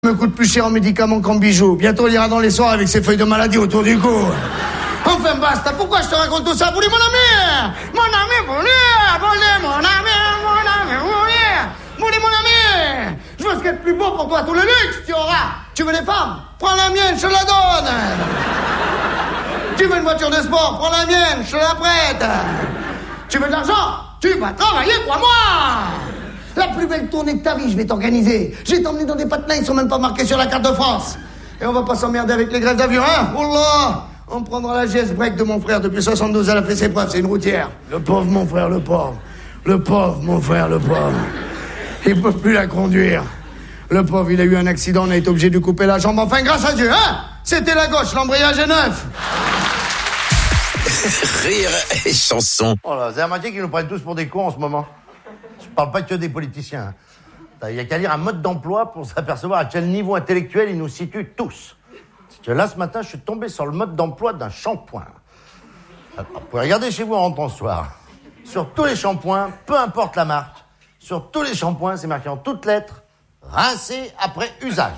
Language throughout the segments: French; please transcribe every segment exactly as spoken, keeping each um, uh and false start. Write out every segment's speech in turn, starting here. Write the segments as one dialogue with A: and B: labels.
A: me coûte plus cher en médicaments qu'en bijoux. Bientôt, il ira dans les soirs avec ses feuilles de maladie autour du cou. Enfin, basta. Pourquoi je te raconte tout ça? Voulez mon ami? Mon ami, voulez, voulez, mon ami, mon ami, voulez, voulez, mon ami. Je veux ce qu'il y a de plus beau pour toi, tout le luxe tu auras. Tu veux des femmes? Prends la mienne, je la donne. Tu veux une voiture de sport? Prends la mienne, je la prête. Tu veux de l'argent? Tu vas travailler, crois-moi. La plus belle tournée de ta vie, je vais t'organiser. Je vais t'emmener dans des patelins, ils sont même pas marqués sur la carte de France. Et on va pas s'emmerder avec les grèves d'avion, hein? Oh là! On prendra la G S break de mon frère. Depuis soixante-douze, elle a fait ses preuves, c'est une routière. Le pauvre, mon frère, le pauvre. Le pauvre, mon frère, le pauvre. Il peut plus la conduire. Le pauvre, il a eu un accident, on a été obligé de lui couper la jambe. Enfin, grâce à Dieu, hein? C'était la gauche, l'embrayage est neuf.
B: Rire et chanson.
C: Oh là, c'est remarqué qu'ils nous prennent tous pour des cons en ce moment. Je parle pas que des politiciens. Il y a qu'à lire un mode d'emploi pour s'apercevoir à quel niveau intellectuel ils nous situent tous. Parce que là, ce matin, je suis tombé sur le mode d'emploi d'un shampoing. Alors, vous pouvez regarder chez vous en rentrant ce soir. Sur tous les shampoings, peu importe la marque, sur tous les shampoings, c'est marqué en toutes lettres, rincé après usage.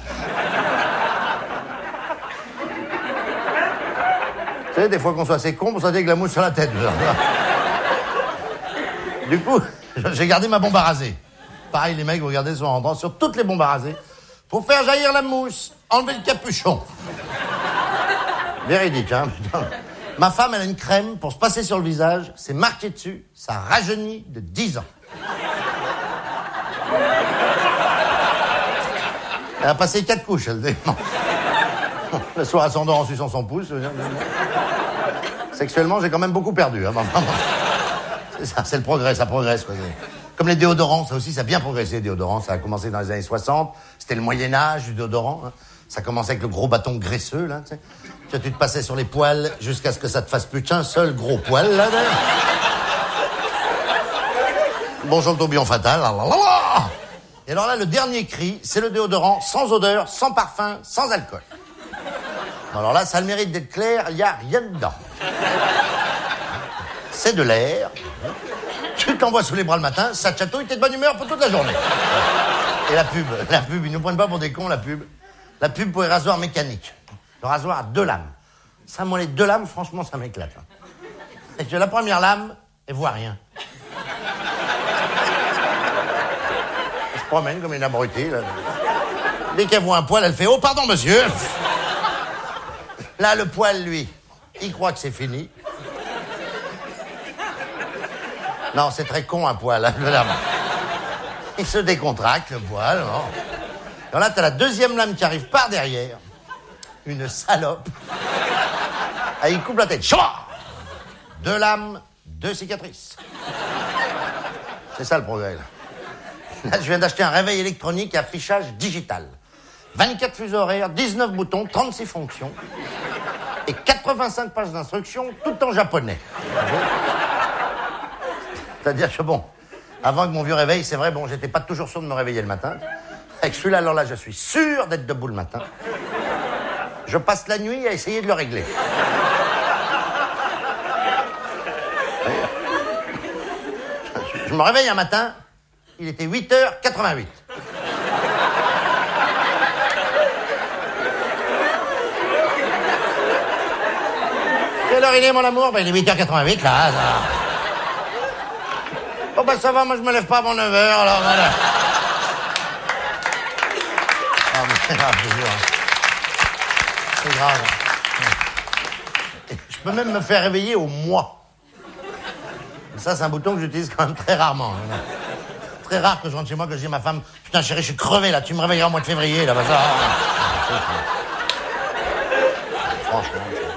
C: Vous savez, des fois qu'on soit assez con, pour sortir avec la mouche sur la tête. Du coup, j'ai gardé ma bombe à raser. Pareil, les mecs, vous regardez sont en rentrant sur toutes les bombes à raser. Pour faire jaillir la mousse, enlever le capuchon. Véridique, hein. Ma femme, elle a une crème pour se passer sur le visage. C'est marqué dessus, ça rajeunit de dix ans. Elle a passé quatre couches, elle dit. Le soir, elle s'endort en suçant son pouce. Sexuellement, j'ai quand même beaucoup perdu. Hein. C'est ça, c'est le progrès, ça progresse. Quoi. Comme les déodorants, ça aussi, ça a bien progressé, les déodorants. Ça a commencé dans les années soixante. C'était le Moyen-Âge du déodorant. Hein. Ça commençait avec le gros bâton graisseux, là, tu sais. Que tu te passais sur les poils jusqu'à ce que ça te fasse plus qu'un seul gros poil, là. là. Bonjour le tourbillon fatal. Là, là, là. Et alors là, le dernier cri, c'est le déodorant sans odeur, sans parfum, sans alcool. Alors là, ça a le mérite d'être clair, il n'y a rien dedans. C'est de l'air. Tu t'envoies sous les bras le matin, ça te chatouille, t'es de bonne humeur pour toute la journée. Et la pub, la pub, ils nous prennent pas pour des cons, la pub. La pub pour les rasoirs mécaniques. Le rasoir a deux lames. Ça, moi, les deux lames, franchement, ça m'éclate. Et que la première lame, elle voit rien. Elle se promène comme une abrutée, là. Dès qu'elle voit un poil, elle fait « Oh, pardon, monsieur !» Là, le poil, lui, il croit que c'est fini. Non, c'est très con, un poil. Hein. Il se décontracte, le poil. Non. Alors là, t'as la deuxième lame qui arrive par derrière. Une salope. Ah, il coupe la tête. Chouah! Deux lames, deux cicatrices. C'est ça, le progrès, là. Là, je viens d'acheter un réveil électronique et affichage digital. vingt-quatre fuseaux horaires, dix-neuf boutons, trente-six fonctions. Et quatre-vingt-cinq pages d'instructions, tout en japonais. C'est-à-dire que bon, avant que mon vieux réveil, c'est vrai, bon, j'étais pas toujours sûr de me réveiller le matin. Avec celui-là, alors là, je suis sûr d'être debout le matin. Je passe la nuit à essayer de le régler. Je me réveille un matin, il était huit heures quatre-vingt-huit. Quelle heure il est, mon amour? Ben, il est huit heures quatre-vingt-huit, là. Ça. Oh, ben, ça va, moi, je me lève pas avant neuf heures, alors, voilà. Ah, mais c'est grave, toujours. C'est grave. Je peux même me faire réveiller au mois. Ça, c'est un bouton que j'utilise quand même très rarement. Très rare que je rentre chez moi, que je dis à ma femme, putain, chérie, je suis crevé, là, tu me réveilleras au mois de février, là, ben, ça. Franchement.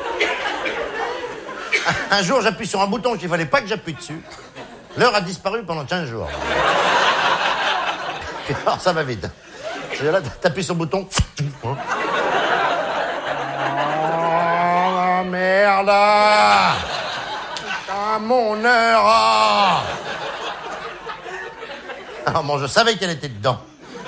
C: Un jour, j'appuie sur un bouton qu'il fallait pas que j'appuie dessus. L'heure a disparu pendant quinze jours. Alors, ça va vite. Là, t'appuies sur le bouton. Oh, merde! Putain, mon heure! Alors, bon, je savais qu'elle était dedans.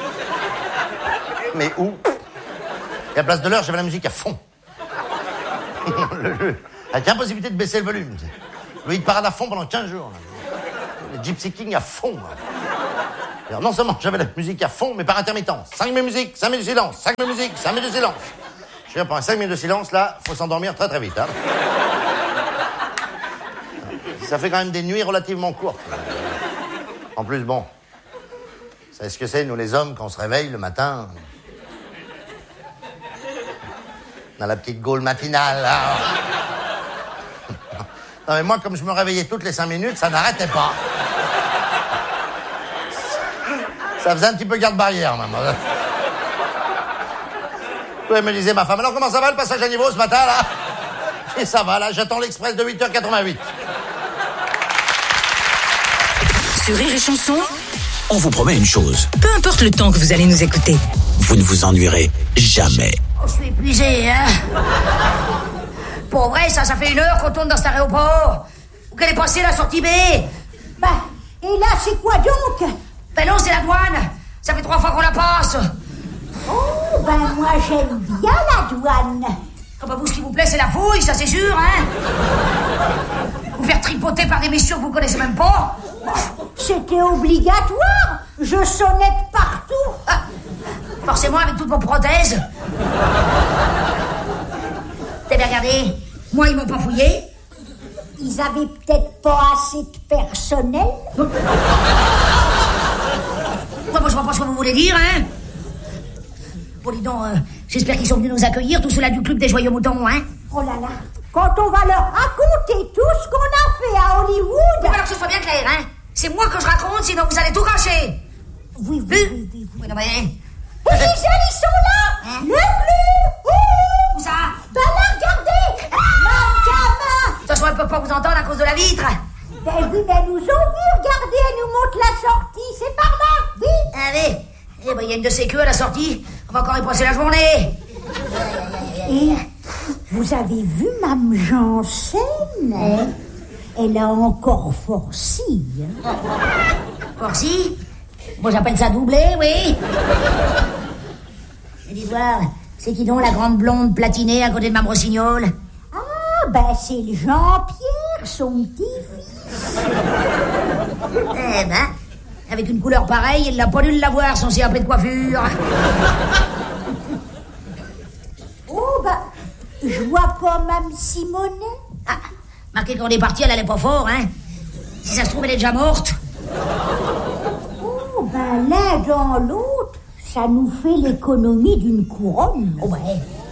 C: Mais où? Et à la place de l'heure, j'avais la musique à fond. le, le, avec l'impossibilité de baisser le volume. Le hit parade à fond pendant quinze jours. Là. Le Gypsy King à fond. Là. Alors, non seulement j'avais la musique à fond, mais par intermittence. cinq minutes de musique, cinq minutes de silence, cinq minutes de musique, cinq minutes de silence. Je suis là, pendant cinq minutes de silence, là, faut s'endormir très très vite. Hein. Ça fait quand même des nuits relativement courtes. En plus, bon, vous savez ce que c'est, nous les hommes, quand on se réveille le matin, on a la petite gaule matinale, là. Non mais moi, comme je me réveillais toutes les cinq minutes, ça n'arrêtait pas. Ça faisait un petit peu garde-barrière, même. Elle me disait, ma femme, alors comment ça va le passage à niveau ce matin, là? Et ça va, là, j'attends l'express de huit heures quatre-vingt-huit.
D: Sur Rire et Chanson,
B: On vous promet une chose.
D: peu importe le temps que vous allez nous écouter.
B: Vous ne vous ennuierez jamais.
E: Oh, je suis épuisé, hein. Pour vrai, ça, ça fait une heure qu'on tourne dans cet aéroport. Où qu'elle est passée, la sortie B?
F: Bah, et là, c'est quoi donc?
E: Ben non, c'est la douane. Ça fait trois fois qu'on la passe.
F: Oh, ben moi, j'aime bien la douane.
E: Oh, ben vous, ce qui vous plaît, c'est la fouille, ça c'est sûr, hein. Vous faire tripoter par des messieurs que vous connaissez même pas.
F: C'était obligatoire. Je sonnette partout.
E: Ah, forcément, avec toutes vos prothèses. T'as bien regardé? Moi, ils m'ont pas fouillé.
F: Ils avaient peut-être pas assez de personnel.
E: Ouais, moi, je vois pas ce que vous voulez dire, hein. Bon, dis donc, euh, j'espère qu'ils sont venus nous accueillir, tous ceux-là du club des joyeux moutons, hein.
F: Oh là là. Quand on va leur raconter tout ce qu'on a fait à Hollywood.
E: Alors que ce soit bien clair, hein. C'est moi que je raconte, sinon vous allez tout gâcher.
F: Oui, oui,
E: Vu?
F: oui, oui, oui.
E: Oui, non, mais...
F: Oui, les jeunes, ils sont là.
E: Hein?
F: Le club. Oh,
E: Où ça?
F: ben là, regardez. Mon
E: De toute façon, elle peut pas vous entendre à cause de la vitre.
F: Ben oui, mais nous ont vu. Regardez, elle nous montre la sortie. C'est par là. Oui.
E: Allez. Eh ben, il y a une de ces queues à la sortie. On va encore y passer la journée.
F: Et vous avez vu Mme Janssen? Elle a encore forci. Hein?
E: Forcy? Moi, j'appelle ça doublé, oui. Et dis voir, c'est qui donc la grande blonde platinée à côté de Mme Rossignol?
F: Ah, ben c'est le Jean-Pierre, son petit-fils.
E: Eh ben, avec une couleur pareille, il n'a pas dû l'avoir, son C A P de coiffure.
F: Oh, ben, je vois pas Mme Simonet.
E: Ah, marqué quand on est parti, elle allait pas fort, hein. Si ça se trouve, elle est déjà morte.
F: Oh, ben l'un dans l'autre, ça nous fait l'économie d'une couronne.
E: Oh ben,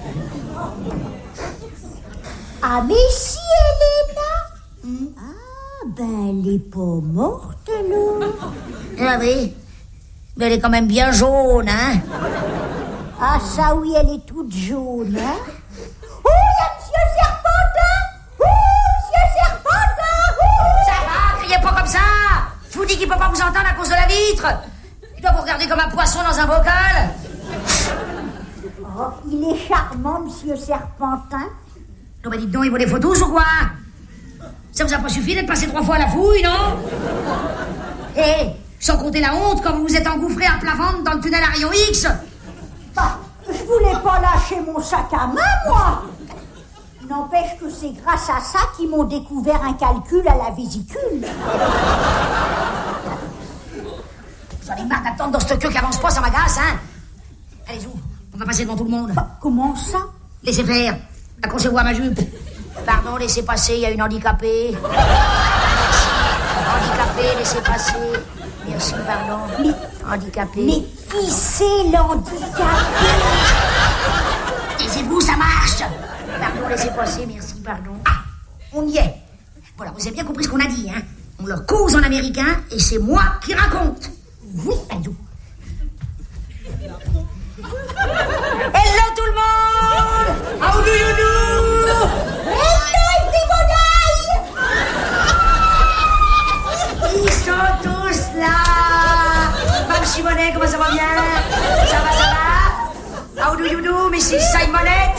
F: Ah, mais si elle est là. Ah, ben elle est pas morte, alors.
E: ah oui. Mais elle est quand même bien jaune, hein.
F: Ah, ça oui, elle est toute jaune, hein. Oh, il y a Monsieur Serpentin. Oh, Monsieur Serpentin. Oh.
E: Ça va, criez pas comme ça. Je vous dis qu'il peut pas vous entendre à cause de la vitre. Il doit vous regarder comme un poisson dans un bocal.
F: Oh, il est charmant, Monsieur Serpentin.
E: Non, mais dites donc, il vaut des photos ou quoi? Ça vous a pas suffi d'être passé trois fois à la fouille, non? Eh, sans compter la honte quand vous vous êtes engouffré à plat ventre dans le tunnel à rayon X.
F: Bah, je voulais pas lâcher mon sac à main, moi. N'empêche que c'est grâce à ça qu'ils m'ont découvert un calcul à la vésicule.
E: J'en ai marre d'attendre dans cette queue qui avance pas, ça m'agace, hein. Allez-y, on va passer devant tout le monde.
F: Bah, comment ça?
E: Laissez faire. Accrochez-vous à ma jupe. Pardon, laissez passer, il y a une handicapée. Merci. Handicapée, laissez passer. Merci, pardon.
F: Mais,
E: handicapée.
F: mais qui c'est l'handicapé?
E: Taisez-vous, ça marche. Pardon, laissez passer, merci, pardon. Ah, on y est. Voilà, vous avez bien compris ce qu'on a dit, hein. On leur cause en américain et c'est moi qui raconte. Oui, Adou. Hello tout le monde. How do you do?
F: Hello, everybody!
E: Ils sont tous là. Mme Simonet, comment ça va bien? Ça va, ça va? How do you do, missus Simonette?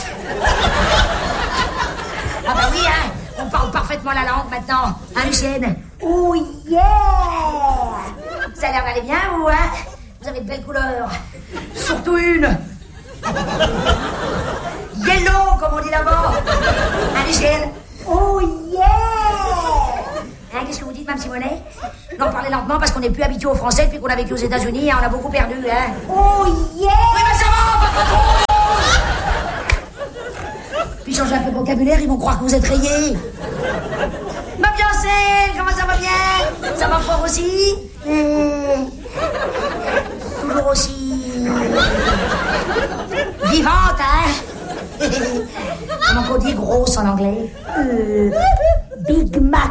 E: Ah bah oui, hein. On parle parfaitement la langue maintenant. Hein, Lucienne?
F: Oh yeah!
E: Ça a l'air d'aller bien, vous, hein? Vous avez de belles couleurs. Surtout une. Yellow, comme on dit là-bas. Hein, Lucienne?
F: Oh yeah!
E: Hein, qu'est-ce que vous dites, Mme Simonet? Non, parlez lentement parce qu'on n'est plus habitué aux Français depuis qu'on a vécu aux États-Unis, hein, on a beaucoup perdu, hein.
F: Oh yeah!
E: Oui, mais ça va, pas trop! Puis changez un peu de vocabulaire, ils vont croire que vous êtes rayés. Ma Beyoncé, comment ça va bien? Ça va fort aussi? Mmh. Toujours aussi... vivante, hein? Comment on dit grosse en anglais?
F: Euh, Big Mac.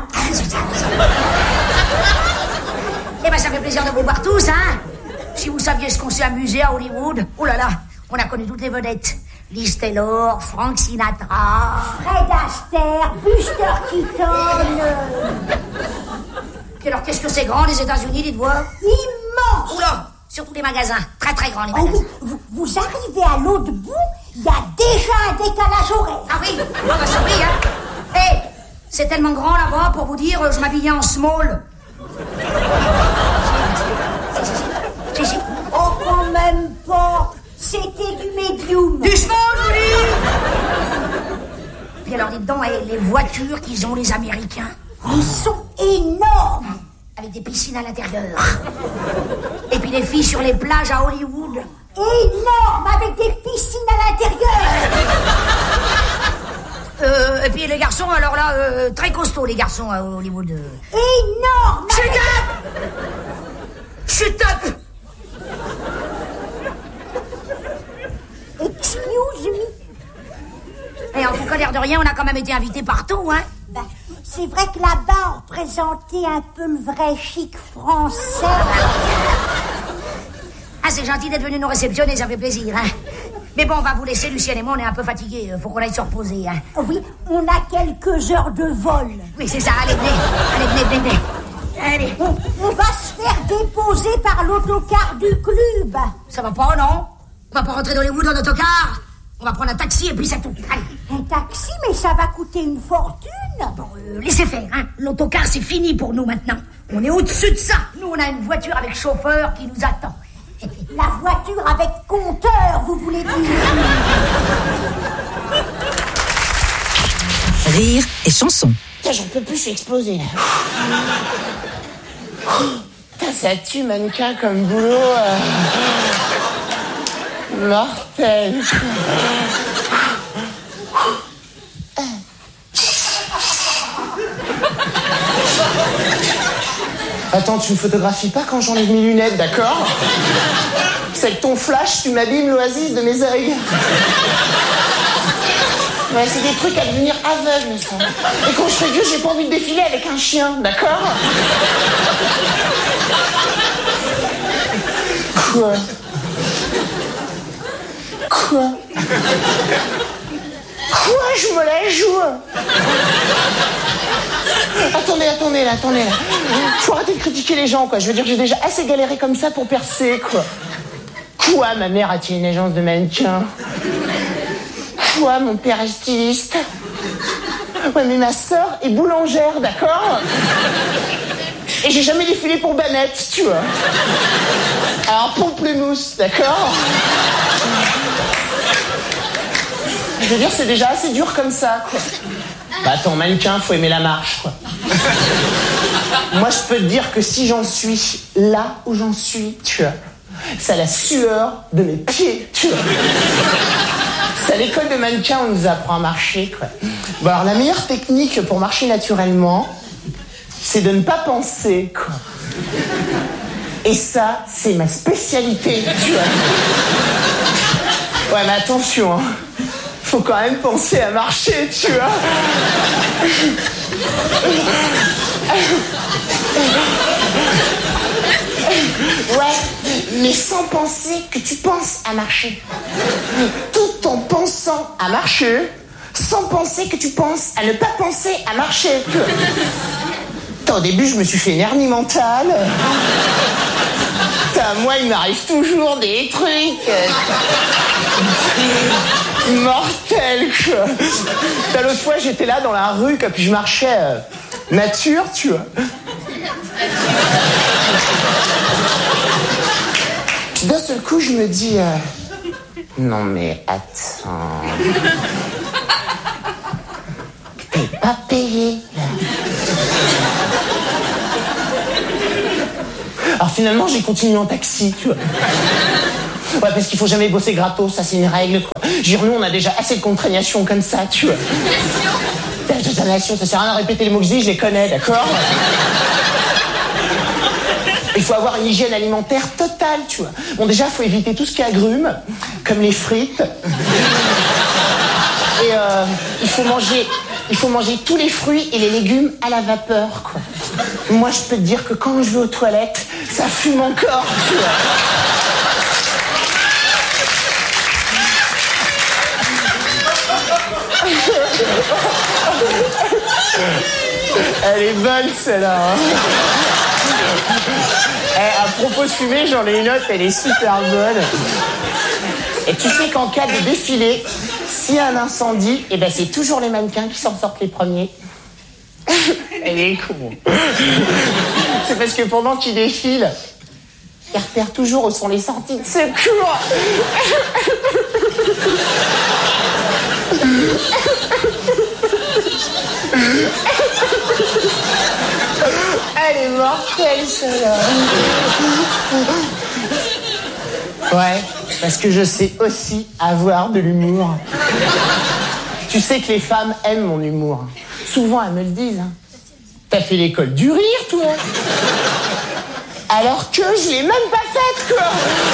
E: Eh ben, ça fait plaisir de vous voir tous, hein? Si vous saviez ce qu'on s'est amusé à Hollywood, oh là là, on a connu toutes les vedettes. Liz Taylor, Frank Sinatra...
F: Fred Astaire, Buster Keaton...
E: Puis alors, qu'est-ce que c'est grand, les États-Unis, dites-vous?
F: Immense!
E: Oula, surtout les magasins, très très grands, les
F: Oh
E: magasins.
F: oui, vous, vous arrivez à l'autre bout, il y a déjà un décalage horaire.
E: Ah oui, ah bah ça oui, hein. Hé, hey, c'est tellement grand là-bas, pour vous dire, je m'habillais en small. Si, si.
F: Oh, quand même pas. C'était du médium.
E: Du small, je vous dis. Puis alors, dites donc, hey, les voitures qu'ils ont, les Américains.
F: Ils sont énormes.
E: Avec des piscines à l'intérieur. Et puis les filles sur les plages à Hollywood.
F: Énormes, avec des piscines à l'intérieur.
E: Euh, et puis les garçons, alors là, euh, très costauds, les garçons à Hollywood.
F: Énormes.
E: Shut up! Shut up!
F: Excuse me.
E: Et en tout cas, l'air de rien, on a quand même été invités partout, hein?
F: Ben, c'est vrai que là-bas, on représentait un peu le vrai chic français.
E: Ah, c'est gentil d'être venu nous réceptionner, ça fait plaisir, hein? Mais bon, on va vous laisser, Lucienne et moi, on est un peu fatigués. Faut qu'on aille se reposer, hein?
F: Oui, on a quelques heures de vol.
E: Oui, c'est ça, allez, venez. Allez, venez, venez, venez. Allez.
F: On, on va se faire déposer par l'autocar du club.
E: Ça va pas, non? On va pas rentrer dans les Hollywood en autocar. On va prendre un taxi et puis c'est tout. Allez.
F: Un taxi, mais ça va coûter une fortune.
E: Bon, euh, laissez faire, hein. L'autocar, c'est fini pour nous maintenant. On est au-dessus de ça. Nous, on a une voiture avec chauffeur qui nous attend.
F: La voiture avec compteur, vous voulez dire?
D: Rire et chanson.
G: Putain, j'en peux plus, je suis explosée, là. Putain, ça tue, mannequin, comme boulot. Euh... Mortel. Attends, tu me photographies pas quand j'enlève mes lunettes, d'accord? C'est avec ton flash, tu m'abîmes l'oasis de mes œils. Ouais, c'est des trucs à devenir aveugle, ça. Et quand je serai vieux, j'ai pas envie de défiler avec un chien, d'accord? Quoi? Quoi? Quoi? Je me la joue. Attendez, attendez, là, attendez, là. Faut arrêter de critiquer les gens, quoi. Je veux dire, j'ai déjà assez galéré comme ça pour percer, quoi. Quoi? Ma mère a-t-il une agence de mannequins? Quoi? Mon père est styliste? Ouais, mais ma sœur est boulangère, d'accord? Et j'ai jamais défilé pour Banette, tu vois. Alors, Pamplemousse, d'accord? Je veux dire, c'est déjà assez dur comme ça, quoi. Bah attends, mannequin, faut aimer la marche, quoi. Moi, je peux te dire que si j'en suis là où j'en suis, tu vois, c'est à la sueur de mes pieds, tu vois. C'est à l'école de mannequin, on nous apprend à marcher, quoi. Bon, alors, la meilleure technique pour marcher naturellement, c'est de ne pas penser, quoi. Et ça, c'est ma spécialité, tu vois. Ouais, mais attention, hein. Faut quand même penser à marcher, tu vois. Ouais, mais sans penser que tu penses à marcher. Tout en pensant à marcher, sans penser que tu penses à ne pas penser à marcher. Au début, je me suis fait une hernie mentale. Putain, moi, il m'arrive toujours des trucs mortels, quoi. Putain, l'autre fois, j'étais là dans la rue, quoi, puis je marchais euh, nature, tu vois. D'un seul coup, je me dis... Euh, non, mais attends... T'es pas payé, là. Alors finalement, j'ai continué en taxi, tu vois. Ouais, parce qu'il faut jamais bosser gratos, ça c'est une règle, quoi. Je veux dire, nous, on a déjà assez de contraignations comme ça, tu vois. Nation, ça sert à rien de répéter les mots que je dis, je les connais, d'accord? Il faut avoir une hygiène alimentaire totale, tu vois. Bon, déjà, il faut éviter tout ce qui agrume, comme les frites. Et euh, il faut manger, il faut manger tous les fruits et les légumes à la vapeur, quoi. Moi, je peux te dire que quand je vais aux toilettes, ça fume encore, tu vois. Elle est bonne, celle-là. Hein. Eh, à propos de fumer, j'en ai une autre, elle est super bonne. Et tu sais qu'en cas de défilé, s'il y a un incendie, eh ben c'est toujours les mannequins qui s'en sortent les premiers. Elle est con. C'est parce que pendant qu'ils défilent, ils repèrent toujours où sont les sorties de secours. Elle est mortelle, celle-là. Ouais, parce que je sais aussi avoir de l'humour. Tu sais que les femmes aiment mon humour. Souvent, elles me le disent. Hein. T'as fait l'école du rire, toi. Alors que je l'ai même pas faite, quoi.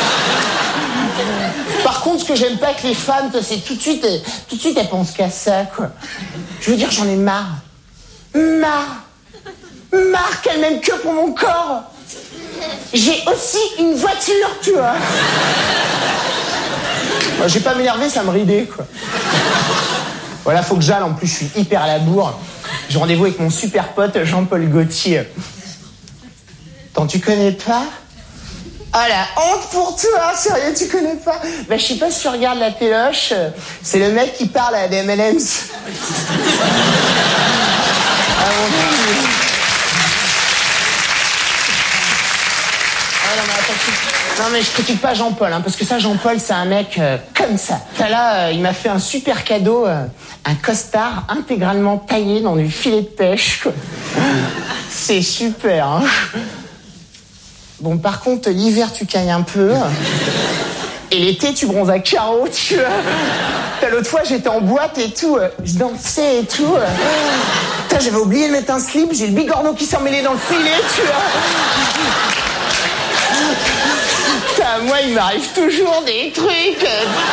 G: Par contre, ce que j'aime pas avec les femmes, c'est tout de suite, elles, tout de suite, elles pensent qu'à ça, quoi. Je veux dire, j'en ai marre. Marre. Marre qu'elle m'aime que pour mon corps. J'ai aussi une voiture, tu vois. Moi, je vais pas m'énerver, ça me ridait, quoi. Voilà, faut que j'aille, en plus, je suis hyper à la bourre. J'ai rendez-vous avec mon super pote Jean-Paul Gaultier. Attends, tu connais pas? Ah, la honte pour toi, sérieux, tu connais pas? Bah, je sais pas si tu regardes la téloche, c'est le mec qui parle à des M and M's. Ah, mon Dieu. Ah, non, mais attends, non, mais je critique pas Jean-Paul, hein, parce que ça, Jean-Paul, c'est un mec euh, comme ça. Là, euh, il m'a fait un super cadeau, euh, un costard intégralement taillé dans du filet de pêche, quoi. C'est super, hein. Bon, par contre, l'hiver, tu cailles un peu. Et l'été, tu bronzes à carreaux, tu vois. T'as l'autre fois, j'étais en boîte et tout. Je dansais et tout. Putain, j'avais oublié de mettre un slip. J'ai le bigorneau qui s'est emmêlé dans le filet, tu vois. Putain, moi, il m'arrive toujours des trucs.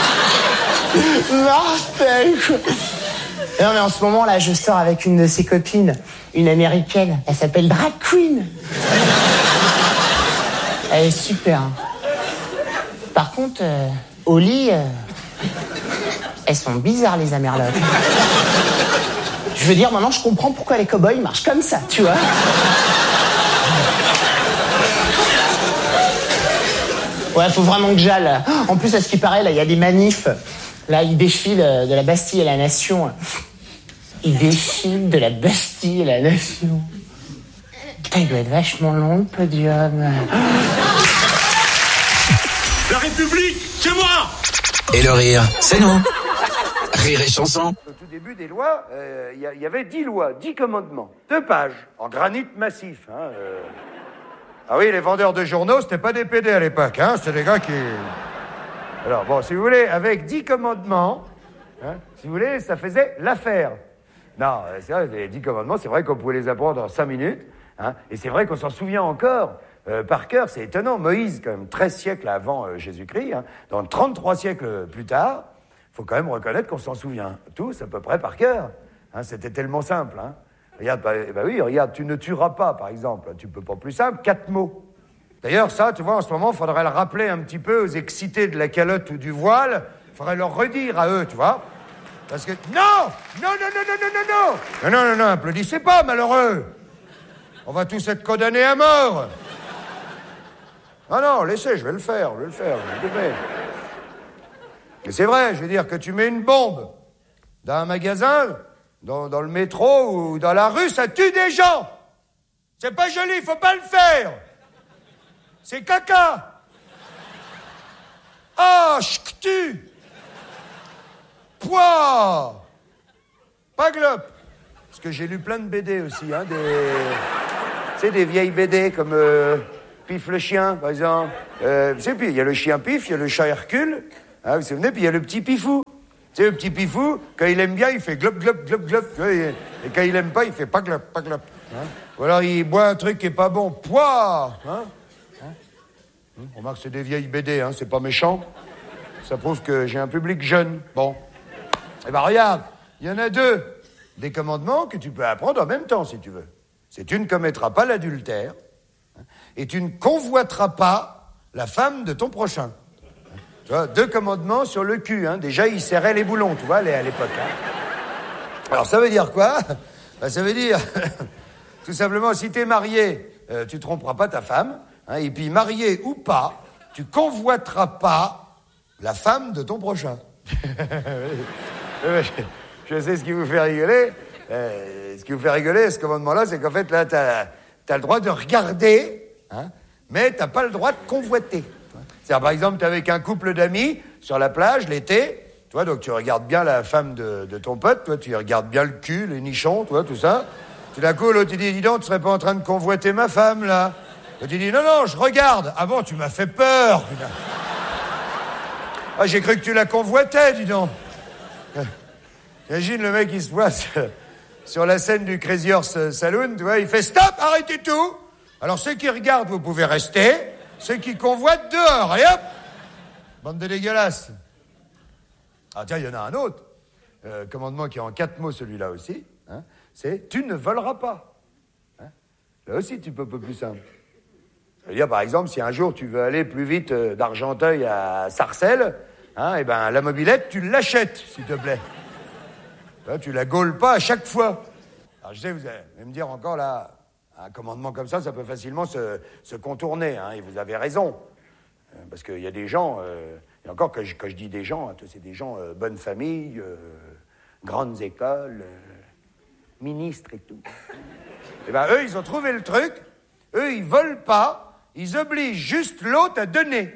G: Mortel, quoi. Non, mais en ce moment, là, je sors avec une de ses copines. Une américaine. Elle s'appelle Drag Queen. Elle est super. Par contre, euh, au lit, euh, elles sont bizarres, les amerlottes. Je veux dire, maintenant, je comprends pourquoi les cow-boys marchent comme ça, tu vois. Ouais, faut vraiment que j'aille. En plus, à ce qui paraît, là, il y a des manifs. Là, ils défilent de la Bastille à la Nation. Ils défilent de la Bastille à la Nation. Putain, il doit être vachement long, le podium.
H: La République, c'est moi!
B: Et le rire, c'est nous. Rire et chanson.
I: Au tout début des lois, il euh, y, y avait dix lois, dix commandements. Deux pages, en granit massif. Hein, euh... Ah oui, les vendeurs de journaux, c'était pas des P D à l'époque, hein, c'était des gars qui... Alors, bon, si vous voulez, avec dix commandements, hein, si vous voulez, ça faisait l'affaire. Non, c'est vrai, les dix commandements, c'est vrai qu'on pouvait les apprendre en cinq minutes, hein, et c'est vrai qu'on s'en souvient encore. Euh, par cœur, c'est étonnant. Moïse, quand même, treize siècles avant euh, Jésus-Christ, hein, dans trente-trois siècles plus tard, il faut quand même reconnaître qu'on s'en souvient tous à peu près par cœur. Hein, c'était tellement simple. Hein. Regarde, bah, bah oui, regarde, tu ne tueras pas, par exemple. Tu peux pas plus simple, quatre mots. D'ailleurs, ça, tu vois, en ce moment, il faudrait le rappeler un petit peu aux excités de la calotte ou du voile. Il faudrait leur redire à eux, tu vois. Parce que... Non! Non, non, non, non, non, non, non! Non, non, non, non, applaudissez pas, malheureux! On va tous être condamnés à mort! Ah non, laissez, je vais le faire, je vais le faire, je vais le faire. Mais c'est vrai, je veux dire que tu mets une bombe dans un magasin, dans, dans le métro ou dans la rue, ça tue des gens. C'est pas joli, faut pas le faire. C'est caca. Ah, ch'tu. Pouah. Pas glop. Parce que j'ai lu plein de B D aussi, hein, des... Tu sais, des vieilles B D comme... Euh... Pif le chien, par exemple. Euh, vous savez, puis il y a le chien Pif, il y a le chat Hercule. Hein, vous vous souvenez, puis il y a le petit Pifou. Tu sais, le petit Pifou, quand il aime bien, il fait glop, glop, glop, glop. Tu vois, et, et quand il aime pas, il fait pas glop, pas glop. Hein. Ou alors il boit un truc qui est pas bon. Pouah hein. Hein. On remarque que c'est des vieilles B D, hein, c'est pas méchant. Ça prouve que j'ai un public jeune. Bon. Eh ben regarde, il y en a deux. Des commandements que tu peux apprendre en même temps, si tu veux. C'est tu ne commettras pas l'adultère hein, et tu ne convoiteras pas la femme de ton prochain. Tu vois, deux commandements sur le cul. Hein. Déjà, il serrait les boulons, tu vois, à l'époque. Hein. Alors, ça veut dire quoi? Ben, ça veut dire, tout simplement, si t'es marié, euh, tu tromperas pas ta femme. Hein, et puis, marié ou pas, tu convoiteras pas la femme de ton prochain. Je sais ce qui vous fait rigoler. Euh, ce qui vous fait rigoler, ce commandement-là, c'est qu'en fait, là, t'as, t'as le droit de regarder, hein, mais t'as pas le droit de convoiter. C'est-à-dire, par exemple, t'es avec un couple d'amis sur la plage l'été, tu vois, donc tu regardes bien la femme de, de ton pote, toi, tu regardes bien le cul, les nichons, tu vois, tout ça. Tout d'un coup, l'autre, il dit, dis donc, tu serais pas en train de convoiter ma femme, là? L'autre, il dit, non, non, je regarde. Ah bon, tu m'as fait peur, putain. Ah, j'ai cru que tu la convoitais, dis donc. Imagine le mec, il se place sur la scène du Crazy Horse Saloon, tu vois, il fait stop, arrêtez tout. Alors, ceux qui regardent, vous pouvez rester. Ceux qui convoitent, dehors. Et hop, bande de dégueulasses. Ah, tiens, il y en a un autre. Euh, commandement qui est en quatre mots, celui-là aussi. Hein, c'est tu ne voleras pas. Hein, là aussi, tu peux un peu plus simple. Ça veut dire, par exemple, si un jour tu veux aller plus vite euh, d'Argenteuil à Sarcelles, hein, et ben, la mobilette, tu l'achètes, s'il te plaît. Là, tu la gaules pas à chaque fois. Alors, je sais, vous allez me dire encore, là, un commandement comme ça, ça peut facilement se, se contourner, hein, et vous avez raison. Euh, parce qu'il y a des gens, euh, et encore, quand je, quand je dis des gens, hein, c'est des gens, euh, bonne famille, euh, grandes écoles, euh, ministres et tout. Et ben, eux, ils ont trouvé le truc, eux, ils volent pas, ils obligent juste l'autre à donner.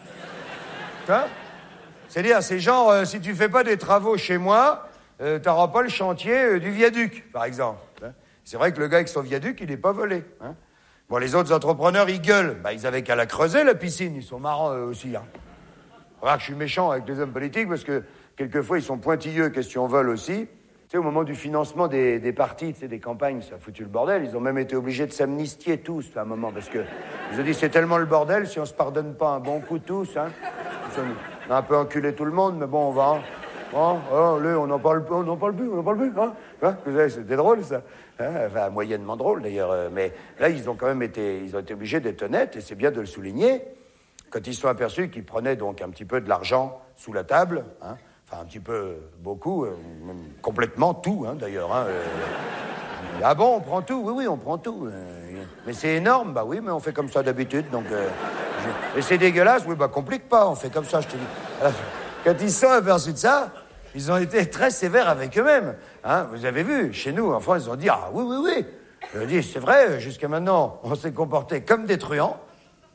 I: Hein? C'est-à-dire, c'est genre, euh, si tu fais pas des travaux chez moi, Euh, t'auras pas le chantier euh, du viaduc, par exemple. Hein. C'est vrai que le gars avec son viaduc, il n'est pas volé. Hein. Bon, les autres entrepreneurs, ils gueulent. Bah, ils avaient qu'à la creuser, la piscine. Ils sont marrants, eux aussi. Hein. Remarque, je suis méchant avec les hommes politiques parce que, quelquefois, ils sont pointilleux, question vol aussi. Tu sais, au moment du financement des, des partis, tu sais, des campagnes, ça a foutu le bordel. Ils ont même été obligés de s'amnistier tous, à un moment, parce que ils ont dit, c'est tellement le bordel, si on se pardonne pas un bon coup tous, hein. On a un peu enculé tout le monde, mais bon, on va... Hein. Oh, oh, là, on n'en parle, on n'en parle plus, on n'en parle plus, hein, hein c'était drôle, ça. Hein, enfin, moyennement drôle, d'ailleurs. Mais là, ils ont quand même été, ils ont été obligés d'être honnêtes, et c'est bien de le souligner, quand ils se sont aperçus qu'ils prenaient donc un petit peu de l'argent sous la table, hein, enfin, un petit peu, beaucoup, euh, même complètement tout, hein, d'ailleurs. Hein, euh, ah bon, on prend tout? Oui, oui, on prend tout. Euh, mais c'est énorme? Bah oui, mais on fait comme ça d'habitude, donc... Euh, je... Et c'est dégueulasse? Oui, bah complique pas, on fait comme ça, je te dis. Alors, quand ils se sont aperçus de ça, ils ont été très sévères avec eux-mêmes. Hein, vous avez vu, chez nous, en France, ils ont dit « Ah oui, oui, oui ». Ils ont dit « C'est vrai, jusqu'à maintenant, on s'est comporté comme des truands. Hein. »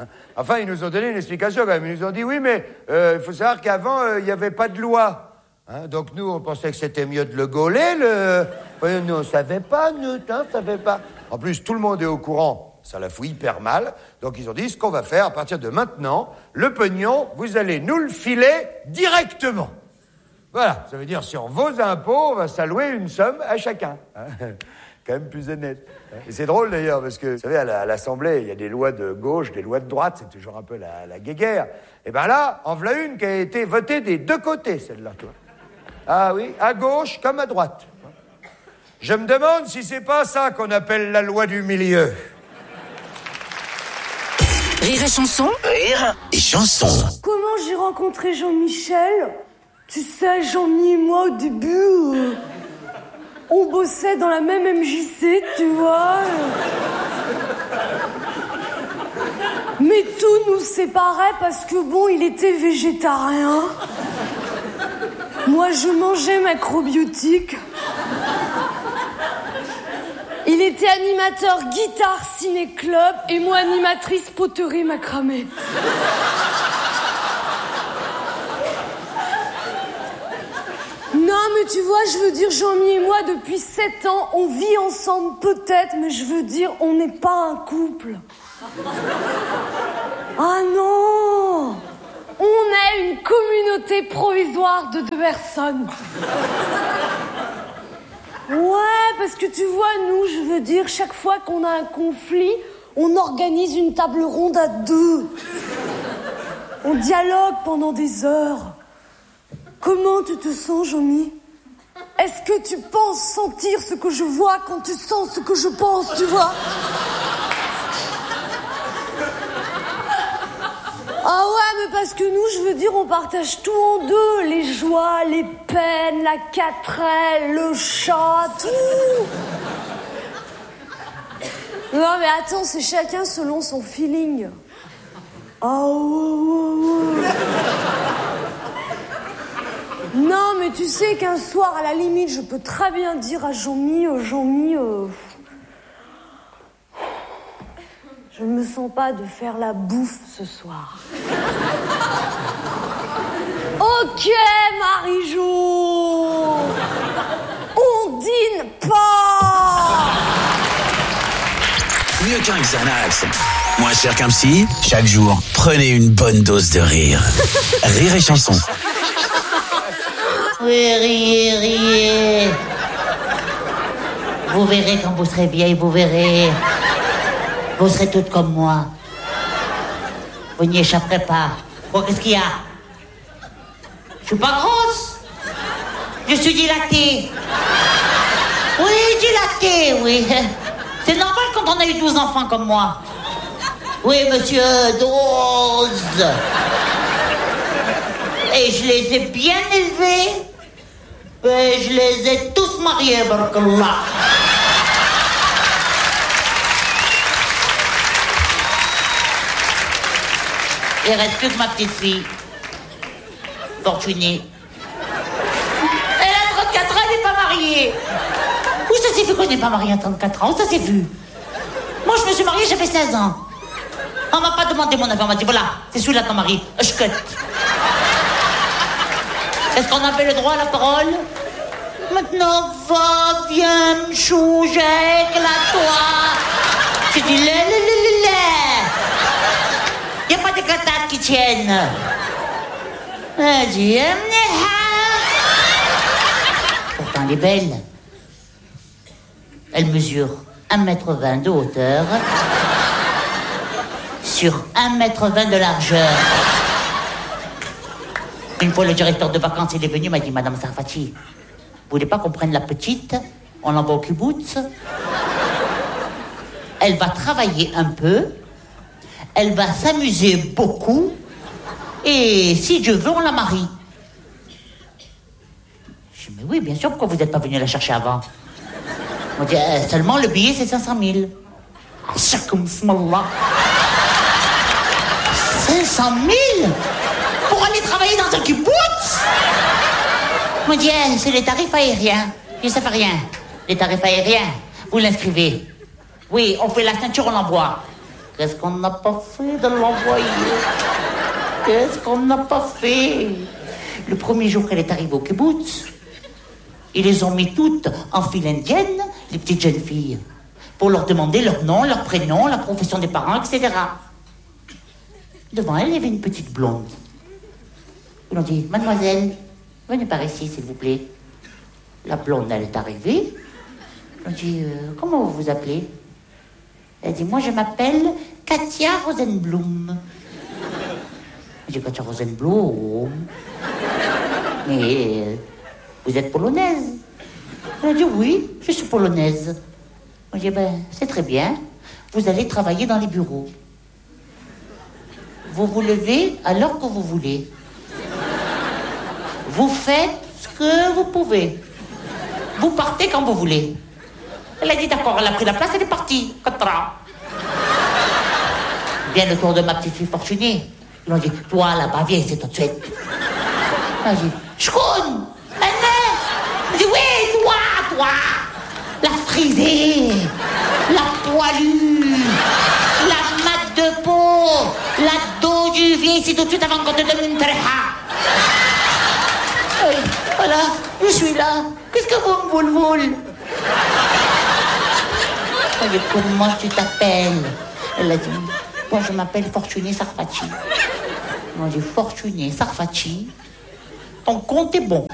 I: Enfin, ils nous ont donné une explication quand même. Ils nous ont dit « Oui, mais il euh, faut savoir qu'avant, il euh, n'y avait pas de loi. Hein, donc nous, on pensait que c'était mieux de le gauler. Le... Oui, nous, on ne savait pas, nous, hein, on ne savait pas. En plus, tout le monde est au courant. Ça la fout hyper mal. Donc, ils ont dit, ce qu'on va faire, à partir de maintenant, le pognon, vous allez nous le filer directement. Voilà. Ça veut dire, sur vos impôts, on va s'allouer une somme à chacun. Hein, quand même plus honnête. Et c'est drôle, d'ailleurs, parce que, vous savez, à, la, à l'Assemblée, il y a des lois de gauche, des lois de droite, c'est toujours un peu la, la guéguerre. Et ben là, en voilà une qui a été votée des deux côtés, celle-là, toi. Ah oui, à gauche comme à droite. Je me demande si c'est pas ça qu'on appelle la loi du milieu.
D: Rire et chanson.
B: Rire et chanson.
J: Comment j'ai rencontré Jean-Michel? Tu sais, Jean-Mi et moi, au début, euh, on bossait dans la même M J C, tu vois. Mais tout nous séparait parce que, bon, il était végétarien. Moi, je mangeais macrobiotique. Il était animateur guitare ciné-club et moi animatrice poterie macramé. Non, mais tu vois, je veux dire, Jean-Mi et moi, depuis sept ans, on vit ensemble peut-être, mais je veux dire, on n'est pas un couple. Ah non! On est une communauté provisoire de deux personnes. Ouais, parce que tu vois, nous, je veux dire, chaque fois qu'on a un conflit, on organise une table ronde à deux. On dialogue pendant des heures. Comment tu te sens, Jean-Mi? Est-ce que tu penses sentir ce que je vois quand tu sens ce que je pense, tu vois? Ah ouais, mais parce que nous, je veux dire, on partage tout en deux. Les joies, les peines, la quatrelle, le chat, tout. Non, mais attends, c'est chacun selon son feeling. Ah ouais, ouais, ouais. Non, mais tu sais qu'un soir, à la limite, je peux très bien dire à Jean-Mi, euh, Jean-Mi, euh, je ne me sens pas de faire la bouffe ce soir. Ok, Marie-Jo, on dîne pas.
B: Mieux qu'un Xanax. Moins cher qu'un psy, chaque jour, prenez une bonne dose de rire. Rire et chanson.
K: Oui, riez, riez. Vous verrez quand vous serez vieille, vous verrez. Vous serez toutes comme moi. Vous n'y échapperez pas. Quoi, qu'est-ce qu'il y a? Je suis pas grosse. Je suis dilatée. Oui, dilatée, oui. C'est normal quand on a eu douze enfants comme moi. Oui, monsieur, douze. Et je les ai bien élevés. Et je les ai tous mariés, barakallah. Il reste plus que ma petite fille, Fortunée. Elle a trente-quatre ans, elle n'est pas mariée. Où ça s'est fait qu'on n'est pas marié à trente-quatre ans? Où ça s'est vu? Moi, je me suis mariée, j'avais seize ans. On m'a pas demandé mon avis, on m'a dit, voilà, c'est celui-là ton mari. Je cut. Est-ce qu'on avait le droit à la parole? Maintenant, va, viens, chou, éclate-toi. J'ai dit, lé, lé, lé, lé, lé. Il n'y a pas d'éclatade qui tiennent. Elle dit, pourtant, elle est belle. Elle mesure un mètre vingt de hauteur sur un mètre vingt de largeur. Une fois, le directeur de vacances, il est venu, il m'a dit, Madame Sarfati, vous voulez pas qu'on prenne la petite? On l'envoie au kibbutz. Elle va travailler un peu. Elle va s'amuser beaucoup. Et si Dieu veut, on la marie. Je dis, mais oui, bien sûr, pourquoi vous n'êtes pas venu la chercher avant? On dit, euh, seulement le billet, c'est cinq cent mille. cinq cent mille pour aller travailler dans un kibbutz? On dit, eh, c'est les tarifs aériens. Je dis, ça fait rien. Les tarifs aériens, vous l'inscrivez. Oui, on fait la ceinture, on l'envoie. Qu'est-ce qu'on n'a pas fait de l'envoyer? Qu'est-ce qu'on n'a pas fait? Le premier jour qu'elle est arrivée au kibbutz, ils les ont mis toutes en file indienne, les petites jeunes filles, pour leur demander leur nom, leur prénom, la profession des parents, et cetera. Devant elle, il y avait une petite blonde. Ils ont dit, mademoiselle, venez par ici, s'il vous plaît. La blonde, elle est arrivée. Ils ont dit, euh, comment vous vous appelez? Elle dit, moi, je m'appelle Katia Rosenblum. J'ai dit, Katia Rosenblum. Mais euh, vous êtes polonaise? Elle a dit, oui, je suis polonaise. On dit, ben, c'est très bien. Vous allez travailler dans les bureaux. Vous vous levez à l'heure que vous voulez. Vous faites ce que vous pouvez. Vous partez quand vous voulez. Elle a dit d'accord, elle a pris la place, elle est partie. Quatre Vient le tour de ma petite fille Fortunée. Ils l'ont dit, toi là-bas, viens ici tout de suite. Elle a dit, Shkoun, elle dit, oui, toi, toi. La frisée, la poilue, la mat de peau, la dos du viens ici tout de suite avant qu'on te donne une tréha. Oui, voilà, je suis là. Qu'est-ce que vous me voulez, voulez? Comment tu t'appelles? Elle a dit, moi je m'appelle Fortuné Sarfati. Moi j'ai Fortuné Sarfati. Ton compte est bon.